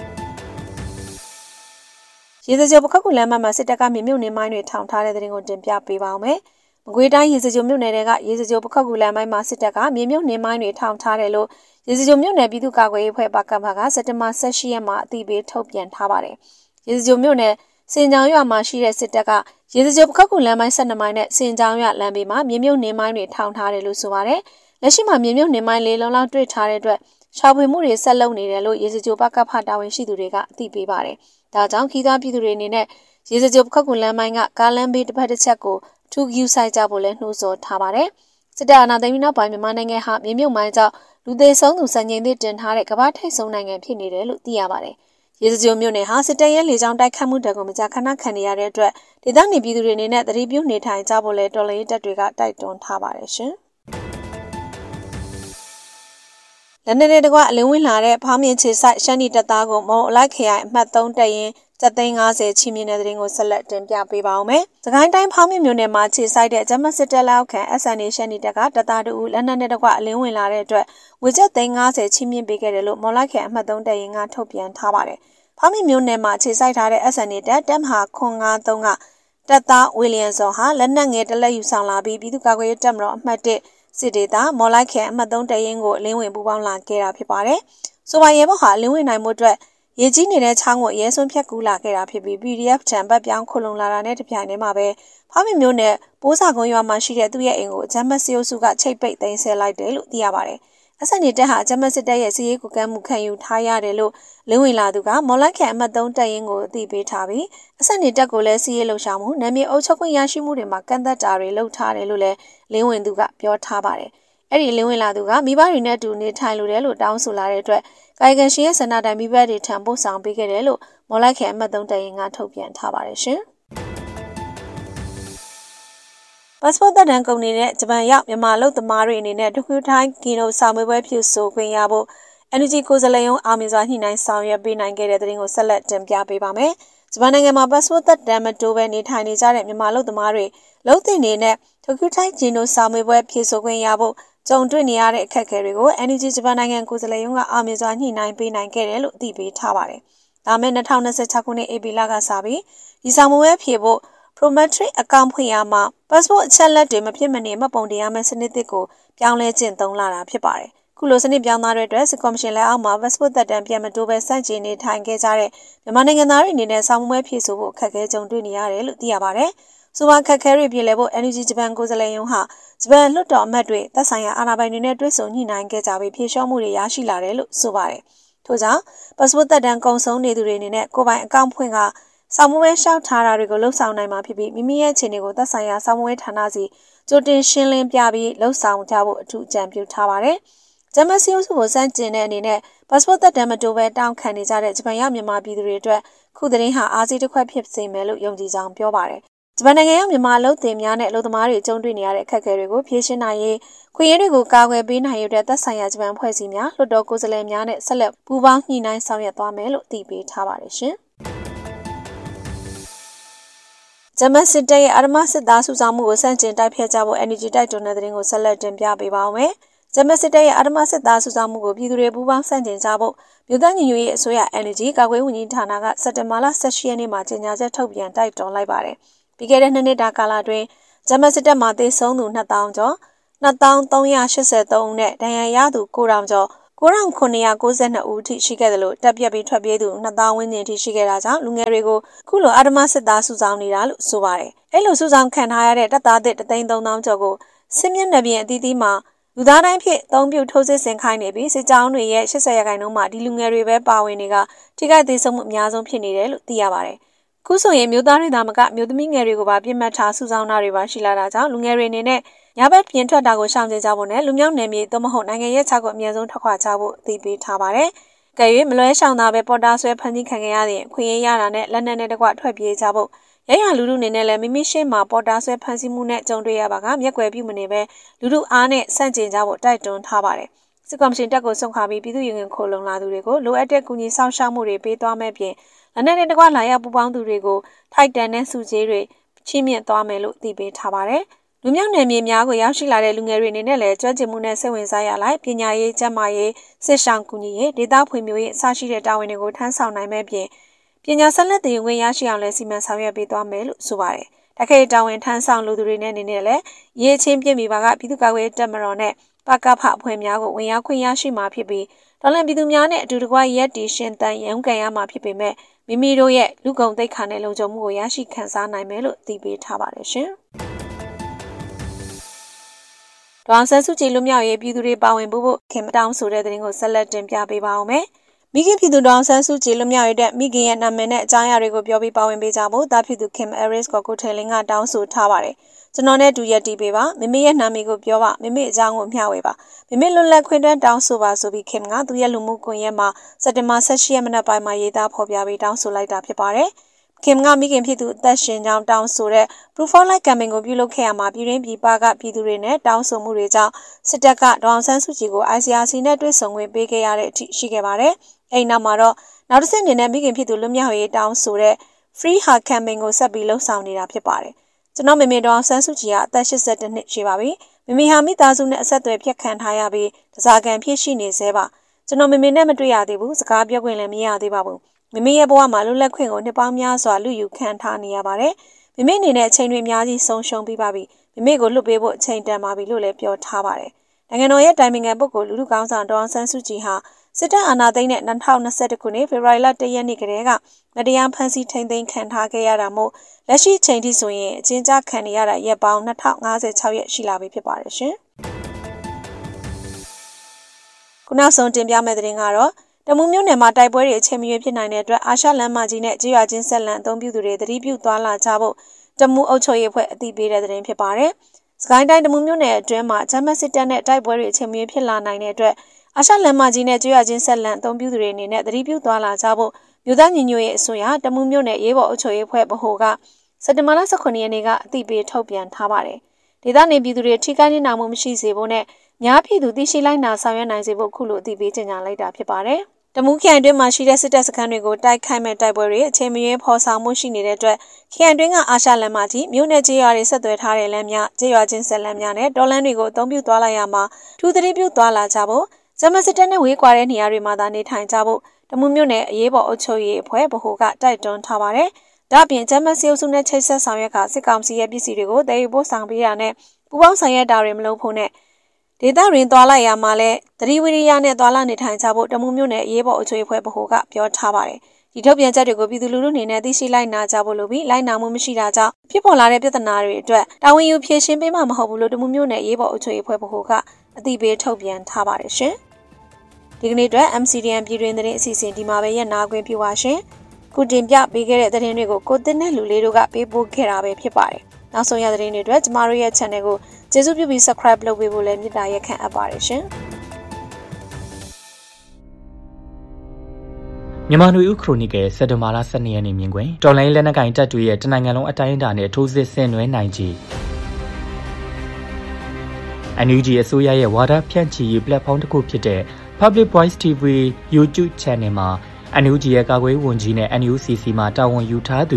ရေစကြိုပခောက်ကူလမ်းမှာစစ်တပ်ကမြေမြုပ်နေမိုင်းတွေထောင်ထားတဲ့တဲ့ရင်ကိုတင်ပြပေးပါောင်းမယ်။မကွေးတိုင်းရေစကြိုမြို့နယ်ကရေစကြိုပခောက်ကူလမ်းမှာစစ်တပ်ကမြေမြုပ်နေမိုင်းတွေထောင်ထားတယ်လို့ရေစကြိုမြို့နယ်ပြည်သူ့ကာကွယ်ရေးအဖွဲ့ပကဖကစက်တင်ဘာ18ရက်မှာအသိပေးထုတ်ပြန်ထားပါတယ်။ရေစကြိုမြို့နယ်စင်ကြောင်ရွာမှာရှိတဲ့စစ်တပ်ကရေစကြိုပခောက်ကူလမ်းပိုင်း12မိုင်းနဲ့စင်ကြောင်ရွာလမ်းဘေးမှာမြေမြုပ်နေမိုင်းတွေထောင်ထားတယ်လို့ဆိုပါတယ်။လက်ရှိမှာမြေမြုပ်နေမိုင်း၄လုံးလောက်တွေ့ထားတဲ့အတွက်ရှာဖွေမှုတွေဆက်လုပ်နေတယ်လို့ရေစကြိုပကဖတာဝန်ရှိသူတွေကအသိပေးပါတယ်။ဒါကြောင့်ခီးသားပြည်သူတွေအနေနဲ့ရေစကြိုပခောက်ကူလမ်းပိုင်းကကားလမ်းဘေးတစ်ဖက်တစ်ချက်ကိုထူးဂယူဆိုင်ကြဖို့လည်းနှိုးဆော်ထားပါတယ်။စစ်တပ်အာဏာသိမ်းပြီးနောက်ပိုင်းမြန်မာနိုင်ငံဟာမြေမြုပ်မိုင်းကြောင့်လူသေးဆုံးသူစံချိန်သစ်တင်ထားတဲ့ကမ္ဘာထိပ်ဆုံးနိုင်ငံဖြစ်နေတယ်လို့သိရပါတယ်။ရေစကြိုမြို့နယ်ဟာစစ်တပ်ရဲ့လေကြောင်းတိုက်ခတ်မှုတွေကိုမကြာခဏခံနေရတဲ့အတွက်ဒေသနေပြည်သူတွေအနေနဲ့သတိပြုနေထိုင်ကြဖို့လည်းတော်လှန်ရေးတပ်တွေကတိုက်တွန်းထားပါတယ်ရှင်။လက်နက်တွေတကွအလင်းဝင်လာတဲ့ဖောင်းမြင့်ချေဆိုင်ရှမ်းနီတပ်သားကိုမုံအလိုက်ခရိုင်အမှတ်3တပ်ရင်750ချီမြင့်တဲ့တဲ့ရင်ကိုဆက်လက်တင်ပြပေးပါောင်းမယ်။စကိုင်းတိုင်းဖောင်းမြင့်မြို့နယ်မှာခြေဆိုင်တဲ့ဂျမစစ်တပ်လက်အောက်ခံ SNA ရှမ်းနီတပ်ကတပ်သားတို့လက်နက်နဲ့တကွအလင်းဝင်လာတဲ့အတွက်ငွေကျပ်350ချီမြင့်ပေးခဲ့တယ်လို့မော်လိုက်ခရိုင်အမှတ်3တပ်ရင်ကထုတ်ပြန်ထားပါတယ်။ဖောင်းမြင့်မြို့နယ်မှာခြေဆိုင်ထားတဲ့ SNA တပ်မဟာ953ကတပ်သားဝီလီယံစောဟာလက်နက်ငယ်တစ်လက်ယူဆောင်လာပြီးပြည်သူ့ကာကွယ်ရေးတပ်မတော်အမှတ်1စစ်ဒေသမော်လိုက်ခရိုင်အမှတ်3တပ်ရင်ကိုအလင်းဝင်ပူးပေါင်းလာခဲ့တာဖြစ်ပါတယ်။ဆိုပါရဲဘော်ဟာအလင်းဝင်နိုင်မှုအတွက်ရေကြီးနေတဲ့ချောင်းကိုရဲစွန်းဖြတ်ကူးလာခဲ့တာဖြစ်ပြီး PDF ထံဘက်ပြောင်းခုလုံလာတာနဲ့တပြိုင်တည်းမှာပဲဖောင်းမြမျိုးနဲ့ပိုးစာကုန်းရွာမှာရှိတဲ့သူ့ရဲ့အိမ်ကိုအကြမ်းဖက်စစ်အုပ်စုကချိတ်ပိတ်သိမ်းဆည်းလိုက်တယ်လို့သိရပါတယ်။အဆက်နေတက်ဟာအကြမ်းဖက်စစ်တပ်ရဲ့စီးရေးကူကမ်းမှုခံယူထားရတယ်လို့လင်းဝင်လာသူကမော်လိုက်ခန်အမှတ်3တပ်ရင်းကိုအသိပေးထားပြီးအဆက်နေတက်ကိုလည်းစီးရေးလှုပ်ရှားမှုနာမည်အုပ်ချုပ်ခွင့်ရရှိမှုတွေမှာကန့်သက်တာတွေလုပ်ထားတယ်လို့လည်းလင်းဝင်သူကပြောထားပါတယ်။အဲ့ဒီလင်းဝင်လာသူကမိဘတွေနဲ့အတူနေထိုင်လိုတယ်လို့တောင်းဆိုလာတဲ့အတွက်ကာယကံရှင်ရဲ့ဆန္ဒတိုင်းမိဘတွေထံပို့ဆောင်ပေးခဲ့တယ်လို့မော်လိုက်ခန်အမှတ်3တပ်ရင်းကထုတ်ပြန်ထားပါတယ်ရှင်။ပတ်စပို့သက်တမ်းကုန်နေတဲ့ဂျပန်ရောက်မြန်မာလူသမားတွေအနေနဲ့ဒုက္ခထိုင်းကီနိုစာမေးပွဲပြုဆိုခွင့်ရဖို့ NUG ကိုယ်စားလှယ်ရုံးအောင်မြင်စွာညှိနှိုင်းဆောင်ရွက်ပေးနိုင်ခဲ့တဲ့တဲ့တင်ကိုဆက်လက်တင်ပြပေးပါမယ်။ဂျပန်နိုင်ငံမှာပတ်စပို့သက်တမ်းမတိုးဘဲနေထိုင်နေကြတဲ့မြန်မာလူသမားတွေလုံသင်နေတဲ့ဒုက္ခထိုင်းကီနိုစာမေးပွဲပြုဆိုခွင့်ရဖို့ကြုံတွေ့နေရတဲ့အခက်အခဲတွေကို NUG ဂျပန်နိုင်ငံကိုယ်စားလှယ်ရုံးကအောင်မြင်စွာညှိနှိုင်းပေးနိုင်ခဲ့တယ်လို့အသိပေးထားပါတယ်။ဒါမဲ့2026ခုနှစ်ဧပြီလကစပြီးဒီစာမေးပွဲဖြေဖို့Prometric အကောင့်ဖွင့်ရမှာ passport အချက်လက်တွေမဖြစ်မနေမှတ်ပုံတင်ရမယ့်စနစ်တစ်ကိုပြောင်းလဲကျင့်သုံးလာတာဖြစ်ပါတယ်။ခုလိုစနစ်ပြောင်းသားတဲ့အတွက်စစ်ကော်မရှင်လက်အောက်မှာ passport သက်တမ်းပြန်မတိုးပဲစန့်ကျင်နေထိုင်ခဲ့ကြတဲ့မြန်မာနိုင်ငံသားတွေအနေနဲ့စာမေးပွဲဖြေဆိုဖို့အခက်အခဲကြုံတွေ့နေရတယ်လို့သိရပါတယ်။ဆိုပါခက်ခဲတွေပြည်လဲဖို့ NUG ဂျပန်ကိုယ်စားလှယ်ရုံးဟာဂျပန်လွှတ်တော်အမတ်တွေသက်ဆိုင်ရာအာဏာပိုင်တွေနဲ့တွဲဆုံညှိနှိုင်းခဲ့ကြပြီးဖြေလျှော့မှုတွေရရှိလာတယ်လို့ဆိုပါတယ်။ထို့ကြောင့် passport သက်တမ်းကုန်ဆုံးနေသူတွေအနေနဲ့ကိုယ်ပိုင်အကောင့်ဖွင့်ကစာမေးပွဲလျှောက်ထားတာတွေကိုလှုပ်ဆောင်နိုင်မှာဖြစ်ပြီးမိမိရဲ့အခြေအနေကိုသက်ဆိုင်ရာစာမေးပွဲဌာနစီကြိုတင်ရှင်းလင်းပြပြီးလှုပ်ဆောင်ကြဖို့အထူးအကြံပြုထားပါတယ်။ဂျမစီယုစုကိုစန့်ကျင်တဲ့အနေနဲ့ passport သက်တမ်းမတိုးပဲတောင်းခံနေကြတဲ့ဂျပန်ရောက်မြန်မာပြည်သူတွေအတွက်ခုသတင်းဟာအားစီးတစ်ခွက်ဖြစ်စေမယ်လို့ယုံကြည်ကြောင်းပြောပါတယ်။ဂျပန်နိုင်ငံရောက်မြန်မာလူသည်များနဲ့လူသမားတွေကြုံတွေ့နေရတဲ့အခက်အခဲတွေကိုဖြေရှင်းနိုင်ရေးခွင့်ရတွေကိုကာကွယ်ပေးနိုင်ရတဲ့သက်ဆိုင်ရာဂျပန်ဖွဲ့စည်းများလွှတ်တော်ကိုယ်စားလှယ်များနဲ့ဆက်လက်ပူးပေါင်းညှိနှိုင်းဆောင်ရွက်သွားမယ်လို့တည်ပေးထားပါတယ်ရှင်။ဂျမန်စစ်တပ်ရဲ့အာရမစစ်သားစုဆောင်မှုကိုစန့်ကျင်တိုက်ဖျက်ကြဖို့ NUG တိုက်တွန်းတဲ့သတင်းကိုဆက်လက်တင်ပြပေးပါောင်းမယ်။ဂျမစစ်တပ်ရဲ့အာဓမစစ်သားစုဆောင်မှုကိုပြည်သူတွေပူးပေါင်းဆန့်ကျင်ကြဖို့မြို့သားညီညွတ်ရေးအစိုးရ Energy ကာကွယ်ဝန်ကြီးဌာနကစက်တင်ဘာလ18ရက်နေ့မှာကြေညာချက်ထုတ်ပြန်တိုက်တွန်းလိုက်ပါတယ်။ပြီးခဲ့တဲ့2နှစ်တာကာလအတွင်းဂျမစစ်တပ်မှာသေဆုံးသူ2000ကျော်2383ဦးနဲ့ဒဏ်ရာရသူ9000ကျော်9992ဦးထိရှိခဲ့တယ်လို့တပ်ပြတ်ပြီးထွက်ပြေးသူ2000ဝန်းကျင်ထိရှိခဲ့တာကြောင့်လူငယ်တွေကိုခုလိုအာဓမစစ်သားစုဆောင်နေတာလို့ဆိုပါတယ်။အဲ့လိုစုဆောင်ခံထားရတဲ့တပ်သားသစ်33000ကျော်ကိုစစ်မျက်နှာပြင်အသီးသီးမှာလူသားတိုင်းဖြစ်အသုံးပြုထိုးစစ်ဆင်ခိုင်းနေပြီးစစ်ကြောင်းတွေရဲ့80%မှာဒီလူငယ်တွေပဲပါဝင်နေကထိခိုက်သေးဆုံးမှုအများဆုံးဖြစ်နေတယ်လို့သိရပါတယ်။ခုဆိုရင်မျိုးသားတွေသာမကမျိုးသမီးငယ်တွေကိုပါပြစ်မှတ်ထားစုဆောင်တာတွေပါရှိလာတာကြောင့်လူငယ်တွေအနေနဲ့ညဘက်ပြင်ထွက်တာကိုရှောင်ကျဉ်ကြဖို့နဲ့လူမျိုးနယ်မြေသို့မဟုတ်နိုင်ငံရဲ့ခြောက်ကိုအမြဲဆုံးထွက်ခွာကြဖို့အသိပေးထားပါတယ်။ကဲ၍မလွဲရှောင်တာပဲပေါ်တာဆွဲဖန်တီးခံရတဲ့ခွင့်ရရတာနဲ့လက်နက်နဲ့တကွထွက်ပြေးကြဖို့ရရလူလူနေနဲ့လည်းမိမိရှင်းမှာပေါ်တာဆွဲဖန်ဆီးမှုနဲ့ကြုံတွေ့ရပါကမျက်ကွယ်ပြုမနေပဲလူလူအားနဲ့ဆန့်ကျင်ကြဖို့တိုက်တွန်းထားပါတယ်။စစ်ကောင်စီတပ်ကိုဆုံးခါပြီးပြည်သူ့ရင်ခိုလုံလာသူတွေကိုလိုအပ်တဲ့ကူညီဆောင်ရှောက်မှုတွေပေးသွားမဲ့ပြင်လက်နက်နဲ့တကွလာရောက်ပူပေါင်းသူတွေကိုထိုက်တန်တဲ့စုကြီးတွေချီးမြှင့်သွားမယ်လို့သိပေးထားပါတယ်။လူမျိုးနယ်မြေများကိုရောက်ရှိလာတဲ့လူငယ်တွေအနေနဲ့လည်းကြွကျင်မှုနဲ့စိတ်ဝင်စားရလိုက်ပညာရေးကျန်းမာရေးစစ်ဆောင်ကူညီရေးဒေသဖွံ့ဖြိုးရေးအစရှိတဲ့တာဝန်တွေကိုထမ်းဆောင်နိုင်မဲ့ပြင်ပညာဆက်လက်သင်ယူခွင့်ရရှိအောင်လည်းစီမံဆောင်ရွက်ပေးသွားမယ်လို့ဆိုပါတယ်။တက္ကသိုလ်တာဝန်ထမ်းဆောင်လူသူတွေနဲ့အနေနဲ့လည်းရေးချင်းပြည့်မိပါကပြည်သူ့ကာကွယ်တပ်မတော်နဲ့ပကဖအဖွဲ့များကိုဝင်ရောက်ခွင့်ရရှိမှာဖြစ်ပြီးတော်လှန်ပြည်သူများနဲ့အတူတကွရက်တီရှင်တန်ရုံးကန်ရမှာဖြစ်ပေမဲ့မိမိတို့ရဲ့လူကုန်သိက္ခာနဲ့လုံခြုံမှုကိုရရှိခံစားနိုင်မယ်လို့သိပေးထားပါတယ်ရှင်။ဒေါအောင်ဆန်းစုကြည်လူမျိုးရေးပြည်သူတွေပါဝင်ဖို့ခင်တောင်းဆိုတဲ့သတင်းကိုဆက်လက်တင်ပြပေးပါအောင်မယ်။မိခင်ပြည်သူဒေါအောင်ဆန်းစုကြည်လူမျိုးရေးတဲ့မိခင်ရဲ့နာမည်နဲ့အကြောင်းအရာတွေကိုပြောပြီးပါဝင်ပေးကြဖို့တာဖြစ်သူခင်အဲရစ်ကိုထဲလင်းကတောင်းဆိုထားပါတယ်။ကျွန်တော်နဲ့တူရက်တီပေးပါမိမိရဲ့နာမည်ကိုပြောပါမိမိအကြောင်းကိုမျှဝေပါမိမိလွတ်လပ်ခွင့်တွန်းတောင်းဆိုပါဆိုပြီးခင်ကသူရဲ့လူမှုကွန်ရက်မှာစက်တင်ဘာ18ရက်နေ့ပိုင်းမှာရေးသားဖော်ပြပြီးတောင်းဆိုလိုက်တာဖြစ်ပါတယ်။ခင်ကမိခင်ဖြစ်သူအသက်ရှင်ကြောင်းတောင်းဆိုတဲ့ Proof of Life campaign ကိုပြုလုပ်ခဲ့ရမှာပြည်တွင်းပြည်ပကပြည်သူတွေနဲ့တောင်းဆိုမှုတွေကြောင့်စစ်တပ်ကဒေါအောင်ဆန်းစုကြည်ကို ICRC နဲ့တွေ့ဆုံခွင့်ပေးခဲ့ရတဲ့အထိရှိခဲ့ပါတယ်။အဲဒီနောက်မှာတော့နောက်တစ်ဆင့်အနေနဲ့မိခင်ဖြစ်သူလွတ်မြောက်ရေးတောင်းဆိုတဲ့ Free Her campaign ကိုဆက်ပြီးလှုပ်ဆောင်နေတာဖြစ်ပါတယ်။ကျွန်တော်မေမေဒေါအောင်ဆန်းစုကြည်ကအသက်82နှစ်ရှိပါပြီ။မေမေဟာမိသားစုနဲ့အဆက်အသွယ်ဖြတ်ခံထားရပြီးတစားကံဖြစ်ရှိနေသေးပါ။ကျွန်တော်မေမေနဲ့မတွေ့ရသေးဘူးစကားပြောခွင့်လည်းမရသေးပါဘူး။မိမိရဲ့ဘဝမှာလွတ်လပ်ခွင့်ကိုနှစ်ပေါင်းများစွာလူယူခံထားနေရပါတယ်။မိမိအနေနဲ့အချိန်တွေအများကြီးဆုံးရှုံးပြီးပါပြီ။မိမိကိုလွတ်ပေးဖို့အချိန်တန်ပါပြီလို့လည်းပြောထားပါတယ်။နိုင်ငံတော်ရဲ့တိုင်ပင်ခံပုဂ္ဂိုလ်လူထုကောင်းဆောင်ဒေါအောင်ဆန်းစုကြည်ဟာစစ်တပ်အာဏာသိမ်းတဲ့2021ခုနှစ်ဖေဖော်ဝါရီလ1ရက်နေ့ကတည်းကမတရားဖမ်းဆီးထိန်းသိမ်းခံထားခဲ့ရတာမို့လက်ရှိချိန်ထိဆိုရင်အကျဉ်းချခံနေရတဲ့ရက်ပေါင်း2056ရက်ရှိလာပြီဖြစ်ပါတယ်ရှင်။ခုနောက်ဆုံးတင်ပြမယ့်သတင်းကတော့တမူးမြို့နယ်မှာတိုက်ပွဲတွေအချိန်မရွေးဖြစ်နိုင်တဲ့အတွက်အာရှလမ်းမကြီးနဲ့ကြေးရွာချင်းဆက်လန်အသုံးပြုသူတွေသတိပြုသွားလာကြဖို့တမူးအုပ်ချုပ်ရေးအဖွဲ့အသိပေးတဲ့သတင်းဖြစ်ပါတယ်။စကိုင်းတိုင်းတမူးမြို့နယ်အတွင်းမှာဂျမစစ်တပ်နဲ့တိုက်ပွဲတွေအချိန်မရွေးဖြစ်လာနိုင်တဲ့အတွက်အာရှလမ်းမကြီးနဲ့ကြေးရွာချင်းဆက်လန်အသုံးပြုသူတွေအနေနဲ့သတိပြုသွားလာကြဖို့မြို့သားညီညွတ်ရေးအစိုးရတမူးမြို့နယ်ရေးပေါ်အုပ်ချုပ်ရေးအဖွဲ့ဗဟိုကစက်တင်ဘာလ18ရက်နေ့ကအသိပေးထုတ်ပြန်ထားပါတယ်။ဒေသနေပြည်သူတွေထိခိုက်နေတာမှုမရှိစေဖို့နဲ့များပြည်သူသိရှိလိုက်နာဆောင်ရွက်နိုင်စေဖို့ခုလိုအသိပေးကြေညာလိုက်တာဖြစ်ပါတယ်။တမူးခရိုင်တွင်းမှာရှိတဲ့စစ်တပ်စခန်းတွေကိုတိုက်ခိုက်မဲ့တိုက်ပွဲတွေအချိန်မရွေးဖော်ဆောင်မှုရှိနေတဲ့အတွက်ခရိုင်တွင်းကအာရှလမ်းမကြီးမြို့နယ်ကြေးရွာတွေဆက်သွယ်ထားတဲ့လမ်းများကြေးရွာချင်းဆက်လမ်းများနဲ့တော်လမ်းတွေကိုအသုံးပြုသွားလိုက်ရမှာထူးသတိပြုသွားလာကြဖို့ဂျမစစ်တပ်နဲ့ဝေးကွာတဲ့နေရာတွေမှာသာနေထိုင်ကြဖို့တမူးမြို့နယ်အရေးပေါ်အုပ်ချုပ်ရေးအဖွဲ့ဗဟိုကတိုက်တွန်းထားပါတယ်။ဒါ့အပြင်ဂျမစစ်အုပ်စုနဲ့ချိတ်ဆက်ဆောင်ရွက်ကစစ်ကောင်စီရဲ့ပစ္စည်းတွေကိုတည်ယူပို့ဆောင်ပေးတာနဲ့ပူးပေါင်းဆောင်ရွက်တာတွေမလုပ်ဖို့နဲ့ဒေသရင်းသွားလိုက်ရမှာလဲသတိဝိရိယနဲ့သွားလာနေထိုင်ကြဖို့တမူးမြို့နယ်အရေးပေါ်အုပ်ချုပ်ရေးအဖွဲ့ဗဟိုကပြောထားပါတယ်။ဒီထုတ်ပြန်ချက်တွေကိုပြည်သူလူထုအနေနဲ့သိရှိလိုက်နာကြဖို့လိုပြီးလိုက်နာမှုမရှိတာကြောင့်ဖြစ်ပေါ်လာတဲ့ပြဿနာတွေအတွက်တာဝန်ယူဖြေရှင်းပေးမှာမဟုတ်ဘူးလို့တမူးမြို့နယ်အရေးပေါ်အုပ်ချုပ်ရေးအဖွဲ့ဗဟိုကအသိပေးထုတ်ပြန်ထားပါတယ်ရှင်။ဒီကနေ့အတွက် MCDN ပြည်တွင်သတင်းအစီအစဉ်ဒီမှာပဲရပ်နာခွင့်ပြုပါရှင်။ခုတင်ပြပေးခဲ့တဲ့သတင်းတွေကိုကိုတင်တဲ့လူလေးတို့ကပေးပို့ခဲ့တာပဲဖြစ်ပါတယ်။နောက်ဆုံးရသတင်းတွေအတွက်ကျမတို့ရဲ့ channel ကိုကျေးဇူးပြုပြီး subscribe လုပ်ပေးဖို့လည်းမေတ္တာရက်ခံအပ်ပါတယ်ရှင်။မြန်မာနွေဦးခရိုနီကယ်စက်တင်ဘာလ12ရက်နေ့မြင်ကွယ်တော်လိုင်းလက်နက်ကင်တပ်တွေရဲ့တနိုင်ငံလုံးအတိုင်းအတာနဲ့ထိုးစစ်ဆင်နွှဲနိုင်ခြင်းNUG အစိုးရရဲ့ဝါဒဖြန့်ချီရေး platform တစ်ခုဖြစ်တဲ့ Public Voice TV YouTube Channel မှာNUG ရဲ့ကာကွယ်ဝန်ကြီးနဲ့ NUCC မှာတာဝန်ယူထားသူ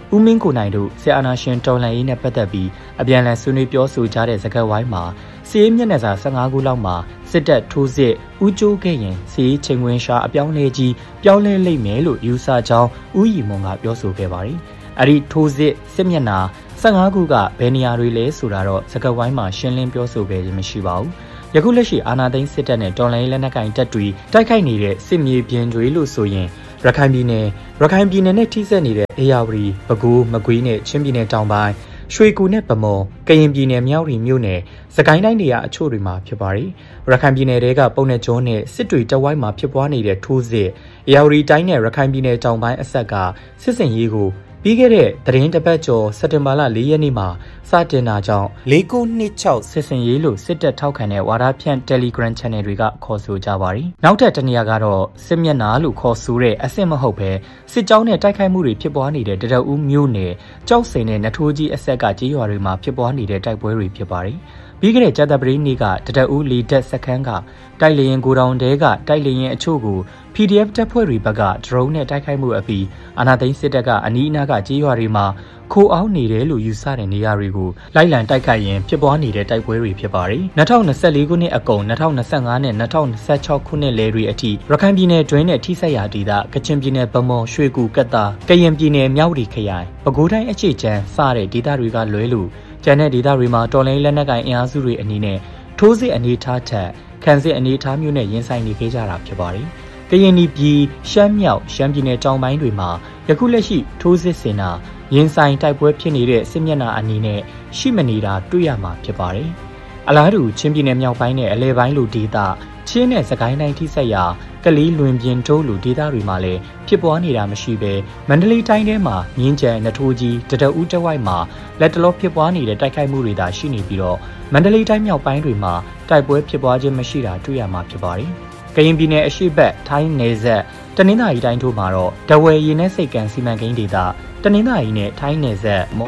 ဦးမင်းကိုနိုင်တို့ဆီအာနာရှင်တော်လှန်ရေးနဲ့ပတ်သက်ပြီးအပြန်အလှန်ဆွေးနွေးပြောဆိုကြတဲ့စကားဝိုင်းမှာစီးရဲမျက်နှာစာ15ခုလောက်မှာစစ်တပ်ထိုးစစ်ဦးကျိုးခဲ့ရင်စီးချိန်ဝင်ရှာအပြောင်းလဲကြီးပြောင်းလဲလိမ့်မယ်လို့ယူဆကြောင်းဦးရီမွန်ကပြောဆိုခဲ့ပါတယ်။အဲ့ဒီထိုးစစ်စစ်မျက်နှာ15ခုကဘယ်နေရာတွေလဲဆိုတာတော့စကားဝိုင်းမှာရှင်းလင်းပြောဆိုခဲ့ခြင်းမရှိပါဘူး။ယခုလက်ရှိအာဏာသိမ်းစစ်တပ်နဲ့တော်လှန်ရေးလက်နက်ကိုင်တပ်တွေတိုက်ခိုက်နေတဲ့စစ်မြေပြင်တွေလို့ဆိုရင်ရခိုင်ပြည်နယ်နဲ့ထိစပ်နေတဲ့အေရဝတီပဲခူးမကွေးနဲ့ချင်းပြည်နယ်တောင်ပိုင်းရွှေကူနဲ့ဗမော်ကရင်ပြည်နယ်မြောက်ရီမြို့နယ်စကိုင်းတိုင်းနေရာအချို့တွေမှာဖြစ်ပါတယ်ရခိုင်ပြည်နယ်တွေကပုံနဲ့ကျုံးနဲ့စစ်တွေတဝိုင်းမှာဖြစ်ပွားနေတဲ့ထိုးစစ်အေရဝတီတိုင်းနဲ့ရခိုင်ပြည်နယ်တောင်ပိုင်းအဆက်ကစစ်စင်ရေးကိုပြီးခဲ့တဲ့သတင်းတစ်ပတ်ကျော်စက်တင်ဘာလ4ရက်နေ့မှာစတင်တာကြောင့်4926စစ်စင်ရေးလို့စစ်တပ်ထောက်ခံတဲ့ဝါဒဖြန့် Telegram Channel တွေကခေါ်ဆိုကြပါတယ်။နောက်ထပ်တနေရာကတော့စစ်မျက်နှာလို့ခေါ်ဆိုတဲ့အဆင့်မဟုတ်ပဲစစ်ကြောင်းနဲ့တိုက်ခိုက်မှုတွေဖြစ်ပွားနေတဲ့တရဦးမြို့နယ်ကြောက်စိန်နဲ့နထိုးကြီးအဆက်ကကြေးရွာတွေမှာဖြစ်ပွားနေတဲ့တိုက်ပွဲတွေဖြစ်ပါတယ်။ပြီးခဲ့တဲ့ကြာသပတေးနေ့ကတရဦးလီတက်စခန်းကတိုက်လေရင်ကိုတောင်တဲကတိုက်လေရင်အချို့ကို PDF တပ်ဖွဲ့တွေဘက်ကဒရုန်းနဲ့တိုက်ခိုက်မှုအပြီးအာဏာသိမ်းစစ်တပ်ကအနီးအနားကကြေးရွာတွေမှာခိုးအောင်နေတယ်လို့ယူဆတဲ့နေရာတွေကိုလိုက်လံတိုက်ခိုက်ရင်ဖြစ်ပွားနေတဲ့တိုက်ပွဲတွေဖြစ်ပါတယ်။2024ခုနှစ်အကုန်2025နဲ့2026ခုနှစ်လယ်တွေအထိရခိုင်ပြည်နယ်တွင်းနဲ့ထိစပ်ရာဒေသကချင်ပြည်နယ်ဗမော်ရွှေကူကတ်တာကရင်ပြည်နယ်မြောက်ရီခရိုင်ပဲခူးတိုင်းအခြေချမ်းစတဲ့ဒေသတွေကလွဲလို့ကျန်တဲ့ဒေသတွေမှာတော်လိုင်းလက်နက်ကိုင်အင်အားစုတွေအနေနဲ့ထိုးစစ်အနေထားထက်ခံစစ်အနေထားမျိုးနဲ့ရင်ဆိုင်နေခဲ့ကြတာဖြစ်ပါတယ်။ကရင်ပြည်ရှမ်းမြောက်ရှမ်းပြည်နယ်တောင်ပိုင်းတွေမှာယခုလက်ရှိထိုးစစ်ဆင်တာရင်ဆိုင်တိုက်ပွဲဖြစ်နေတဲ့စစ်မျက်နှာအနေနဲ့ရှိမနေတာတွေ့ရမှာဖြစ်ပါတယ်။အလားတူချင်းပြည်နယ်မြောက်ပိုင်းနဲ့အလဲပိုင်းလိုဒေသချင်းနဲ့စကိုင်းတိုင်းထိစပ်ရာကလေးလွင်ပြင်တိုးလိုဒေသတွေမှာလည်းဖြစ်ပွားနေတာမရှိဘဲမန္တလေးတိုင်းထဲမှာမြင်းကြံနထိုးကြီးတရဦးတဝိုက်မှာလက်တလောဖြစ်ပွားနေတဲ့တိုက်ခိုက်မှုတွေသာရှိနေပြီးတော့မန္တလေးတိုင်းမြောက်ပိုင်းတွေမှာတိုက်ပွဲဖြစ်ပွားခြင်းမရှိတာတွေ့ရမှာဖြစ်ပါတယ်။ကရင်ပြည်နယ်အရှေ့ဘက်ထိုင်းနယ်စပ်တနင်္သာရီတိုင်းတို့မှာတော့တဝယ်ရေနက်စိတ်ကန်စီမံကိန်းဒေသတနင်္သာရီနဲ့ထိုင်းနယ်စပ်ຫ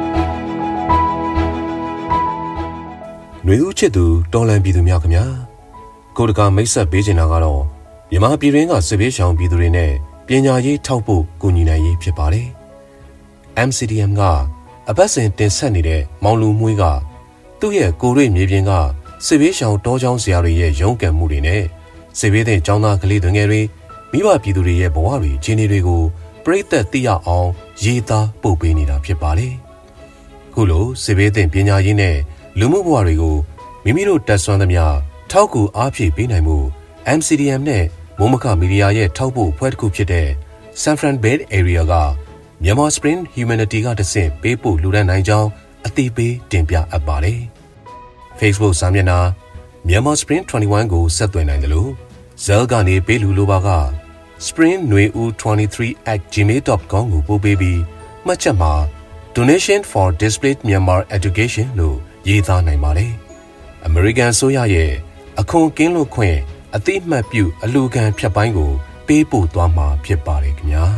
ນွေဦးချစ်သူတော်လန်ပြည်သူများခင်ဗျာကိုတကာမိတ်ဆက်ပေးချင်တာကတော့မြန်မာပြည်တွင်းကစစ်ဘေးရှောင်ပြည်သူတွေနဲ့ပညာရေးထောက်ဖို့ကူညီနိုင်ရေးဖြစ်ပါတယ်။ MCDM ကအပတ်စဉ်တင်ဆက်နေတဲ့မောင်လူမွှေးကသူ့ရဲ့ကိုရွေမြေပြင်ကစစ်ဘေးရှောင်တောချောင်းဆရာတွေရဲ့ရုန်းကန်မှုတွေနဲ့စစ်ဘေးသင့်ကျောင်းသားကလေးတွေငယ်တွေမိဘပြည်သူတွေရဲ့ဘဝတွေခြေနေတွေကိုပရိသတ်သိရအောင်ရေးသားပို့ပေးနေတာဖြစ်ပါတယ်။ခုလိုစစ်ဘေးသင့်ပညာရေးနဲ့လူမှုဘဝတွေကိုမိမိတို့တက်ဆွမ်းသမျှထောက်ကူအားဖြည့်ပေးနိုင်မှု MCDM နဲ့မိုးမခမီဒီယာရဲ့ထောက်ပို့အဖွဲ့တစ်ခုဖြစ်တဲ့ San Fran Bay Area ကMyanmar Spring Humanity ကတဆင့်ပေးပို့လှူဒါန်းနိုင်ကြောင်းအသိပေးတင်ပြအပ်ပါတယ်။ Facebook စာမျက်နှာ Myanmar Spring 21ကိုဆက်သွယ်နိုင်တယ်လို့ဇဲလ်ကနေပေးလှူလိုပါက springnueu23@gmail.com ကိုပို့ပေးပြီးမှတ်ချက်မှာ Donation for Displaced Myanmar Education လို့ရေးသားနိုင်ပါတယ်။ American ဆိုရရဲ့အခွန်ကင်းလွတ်ခွင့်အတိအမှတ်ပြုအလှူခံဖြတ်ပိုင်းကိုပေးပို့သွားမှာဖြစ်ပါတယ်ခင်ဗျာ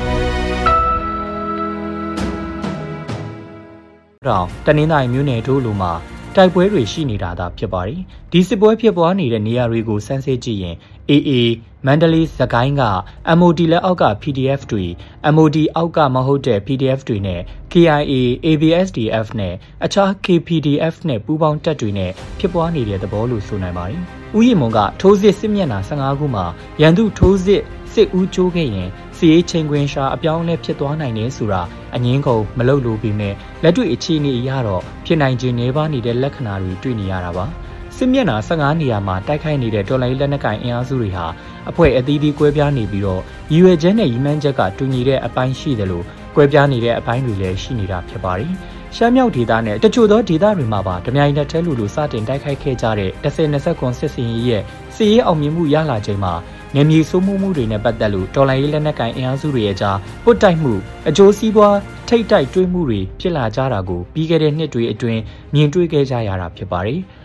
။တော့တနင်္သာရီမြို့နယ်တို့လိုမှာတိုက်ပွဲတွေရှိနေတာသာဖြစ်ပါတယ်။ဒီစစ်ပွဲဖြစ်ပွားနေတဲ့နေရာတွေကိုစမ်းစစ်ကြည့်ရင် AA မန္တလေးစကိုင်းက MOD လက်အောက်က PDF တွေ MOD အောက်ကမဟုတ်တဲ့ PDF တွေနဲ့ KIA ABSDF နဲ့အခြား KPDF နဲ့ပူးပေါင်းတပ်တွေနဲ့ဖြစ်ပွားနေတဲ့သဘောလို့ဆိုနိုင်ပါတယ်။ဦးရီမွန်ကထိုးစစ်စစ်မျက်နှာ15ခုမှာရန်သူထိုးစစ်စစ်ဦးကျိုးခဲ့ရင်စီရေးချိန်ခွင်ရှာအပြောင်းလဲဖြစ်သွားနိုင်တယ်ဆိုတာအငင်းကုန်မလုပ်လို့ပြီးမဲ့လက်တွေ့အခြေအနေအရတော့ဖြစ်နိုင်ခြင်းနေပါနေတဲ့လက္ခဏာတွေတွေ့နေရတာပါစစ်မျက်နှာ15နေရာမှာတိုက်ခိုက်နေတဲ့တော်လိုင်းလက်နက်ကိုင်အင်အားစုတွေဟာအဖွဲ့အသီးသီးကွဲပြားနေပြီးတော့ရည်ရွယ်ချက်နဲ့ရည်မှန်းချက်ကတူညီတဲ့အပိုင်းရှိတယ်လို့ကွဲပြားနေတဲ့အပိုင်းတွေလည်းရှိနေတာဖြစ်ပါတယ်ရှမ်းမြောက်ဒေသနဲ့တချို့သောဒေသတွေမှာပါဓမြိုင်နဲ့တဲလူစတင်တိုက်ခိုက်ခဲ့ကြတဲ့10-20စစ်စင်ရေးရဲ့စီရေးအောင်မြင်မှုရလာချိန်မှာနေမြေစိုးမှုတွေနဲ့ပတ်သက်လို့တော်လိုင်းလက်နက်ကိုင်အင်အားစုတွေရဲ့ကြားပုတ်တိုက်မှုအကျိုးစီးပွားထိတ်တိုက်တွေးမှုတွေဖြစ်လာကြတာကိုပြီးခဲ့တဲ့နှစ်တွေအတွင်းမြင်တွေ့ခဲ့ကြရတာဖြစ်ပါတယ်။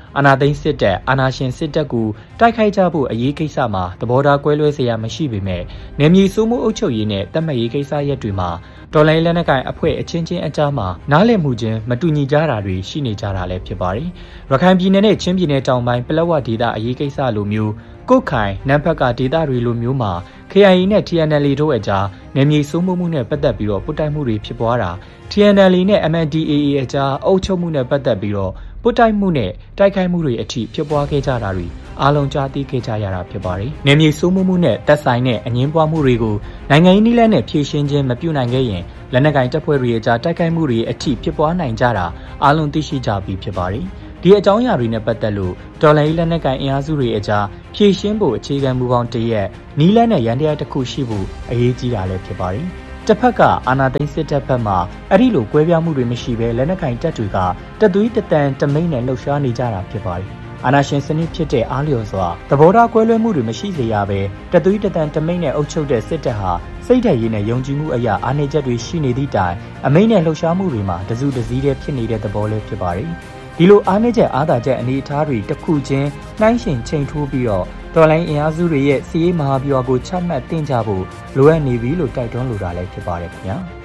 အာဏာသိမ်းစစ်တပ်အာဏာရှင်စစ်တပ်ကိုတိုက်ခိုက်ကြဖို့အရေးကိစ္စမှာသဘောထားကွဲလွဲစရာမရှိပေမဲ့နယ်မြေစိုးမိုးအုပ်ချုပ်ရေးနဲ့တပ်မရေးကိစ္စရပ်တွေမှာတော်လှန်ရေးလက်နက်ကိုင်အဖွဲ့အချင်းချင်းအကြားမှာနားလည်မှုချင်းမတူညီကြတာတွေရှိနေကြတာလည်းဖြစ်ပါတယ်။ရခိုင်ပြည်နယ်နဲ့ချင်းပြည်နယ်တောင်ပိုင်းပလက်ဝဒေသအရေးကိစ္စလိုမျိုးကုတ်ခိုင်နမ်ဖက်ကဒေသတွေလိုမျိုးမှာ KIA နဲ့ TNLA တို့အကြားနယ်မြေစိုးမိုးမှုနဲ့ပတ်သက်ပြီးတော့ပုတ်တိုက်မှုတွေဖြစ်ပွားတာ TNLA နဲ့ MNDAA အကြားအုပ်ချုပ်မှုနဲ့ပတ်သက်ပြီးတော့ပုတ်တိုက်မှုနဲ့တိုက်ခိုက်မှုတွေအထိဖြစ်ပွားခဲ့ကြတာတွေအားလုံးကြားသိခဲ့ကြရတာဖြစ်ပါတယ်။နယ်မြေစိုးမိုးမှုနဲ့တပ်ဆိုင်တဲ့အငင်းပွားမှုတွေကိုနိုင်ငံရေးနည်းလမ်းနဲ့ဖြေရှင်းခြင်းမပြုနိုင်ခဲ့ရင်လက်နက်ကိုင်တပ်ဖွဲ့တွေအကြားတိုက်ခိုက်မှုတွေအထိဖြစ်ပွားနိုင်ကြတာအားလုံးသိရှိကြပြီးဖြစ်ပါတယ်။ဒီအကြောင်းအရာတွေနဲ့ပတ်သက်လို့တော်လှန်ရေးလက်နက်ကိုင်အင်အားစုတွေအကြားဖြည့်ရှင်းဖို့အခြေခံမူပေါင်းတရက်နီးလန်းနဲ့ရန်တရားတစ်ခုရှိဖို့အရေးကြီးတာလည်းဖြစ်ပါတယ်။တစ်ဖက်ကအာဏာသိမ်းစစ်တပ်ဘက်မှအဲ့ဒီလိုကွဲပြားမှုတွေမရှိဘဲလက်နက်ကိုင်တပ်တွေကတသွေးတတန်တမိတ်နဲ့လှုပ်ရှားနေကြတာဖြစ်ပါတယ်။အာဏာရှင်စနစ်ဖြစ်တဲ့အားလျော်စွာသဘောထားကွဲလွဲမှုတွေမရှိစေရဘဲတသွေးတတန်တမိတ်နဲ့အုပ်ချုပ်တဲ့စစ်တပ်ဟာစိတ်ဓာတ်ရည်နဲ့ယုံကြည်မှုအရာအားနည်းချက်တွေရှိနေသည့်တိုင်အမိန့်နဲ့လှုပ်ရှားမှုတွေမှာတစုတစည်းတည်းဖြစ်နေတဲ့သဘောလေးဖြစ်ပါတယ်။ဒီလိုအားနည်းချက်အားသာချက်အနေအထားတွေတစ်ခုချင်းနှိုင်းယှဉ်ချိန်ထိုးပြီးတော့တော်လိုင်းအင်အားစုတွေရဲ့စီးရေးမဟာဗျူဟာကိုချမှတ်တင်ကြဖို့လိုအပ်နေပြီလို့တိုက်တွန်းလိုတာလည်းဖြစ်ပါတယ်ခင်ဗျာ။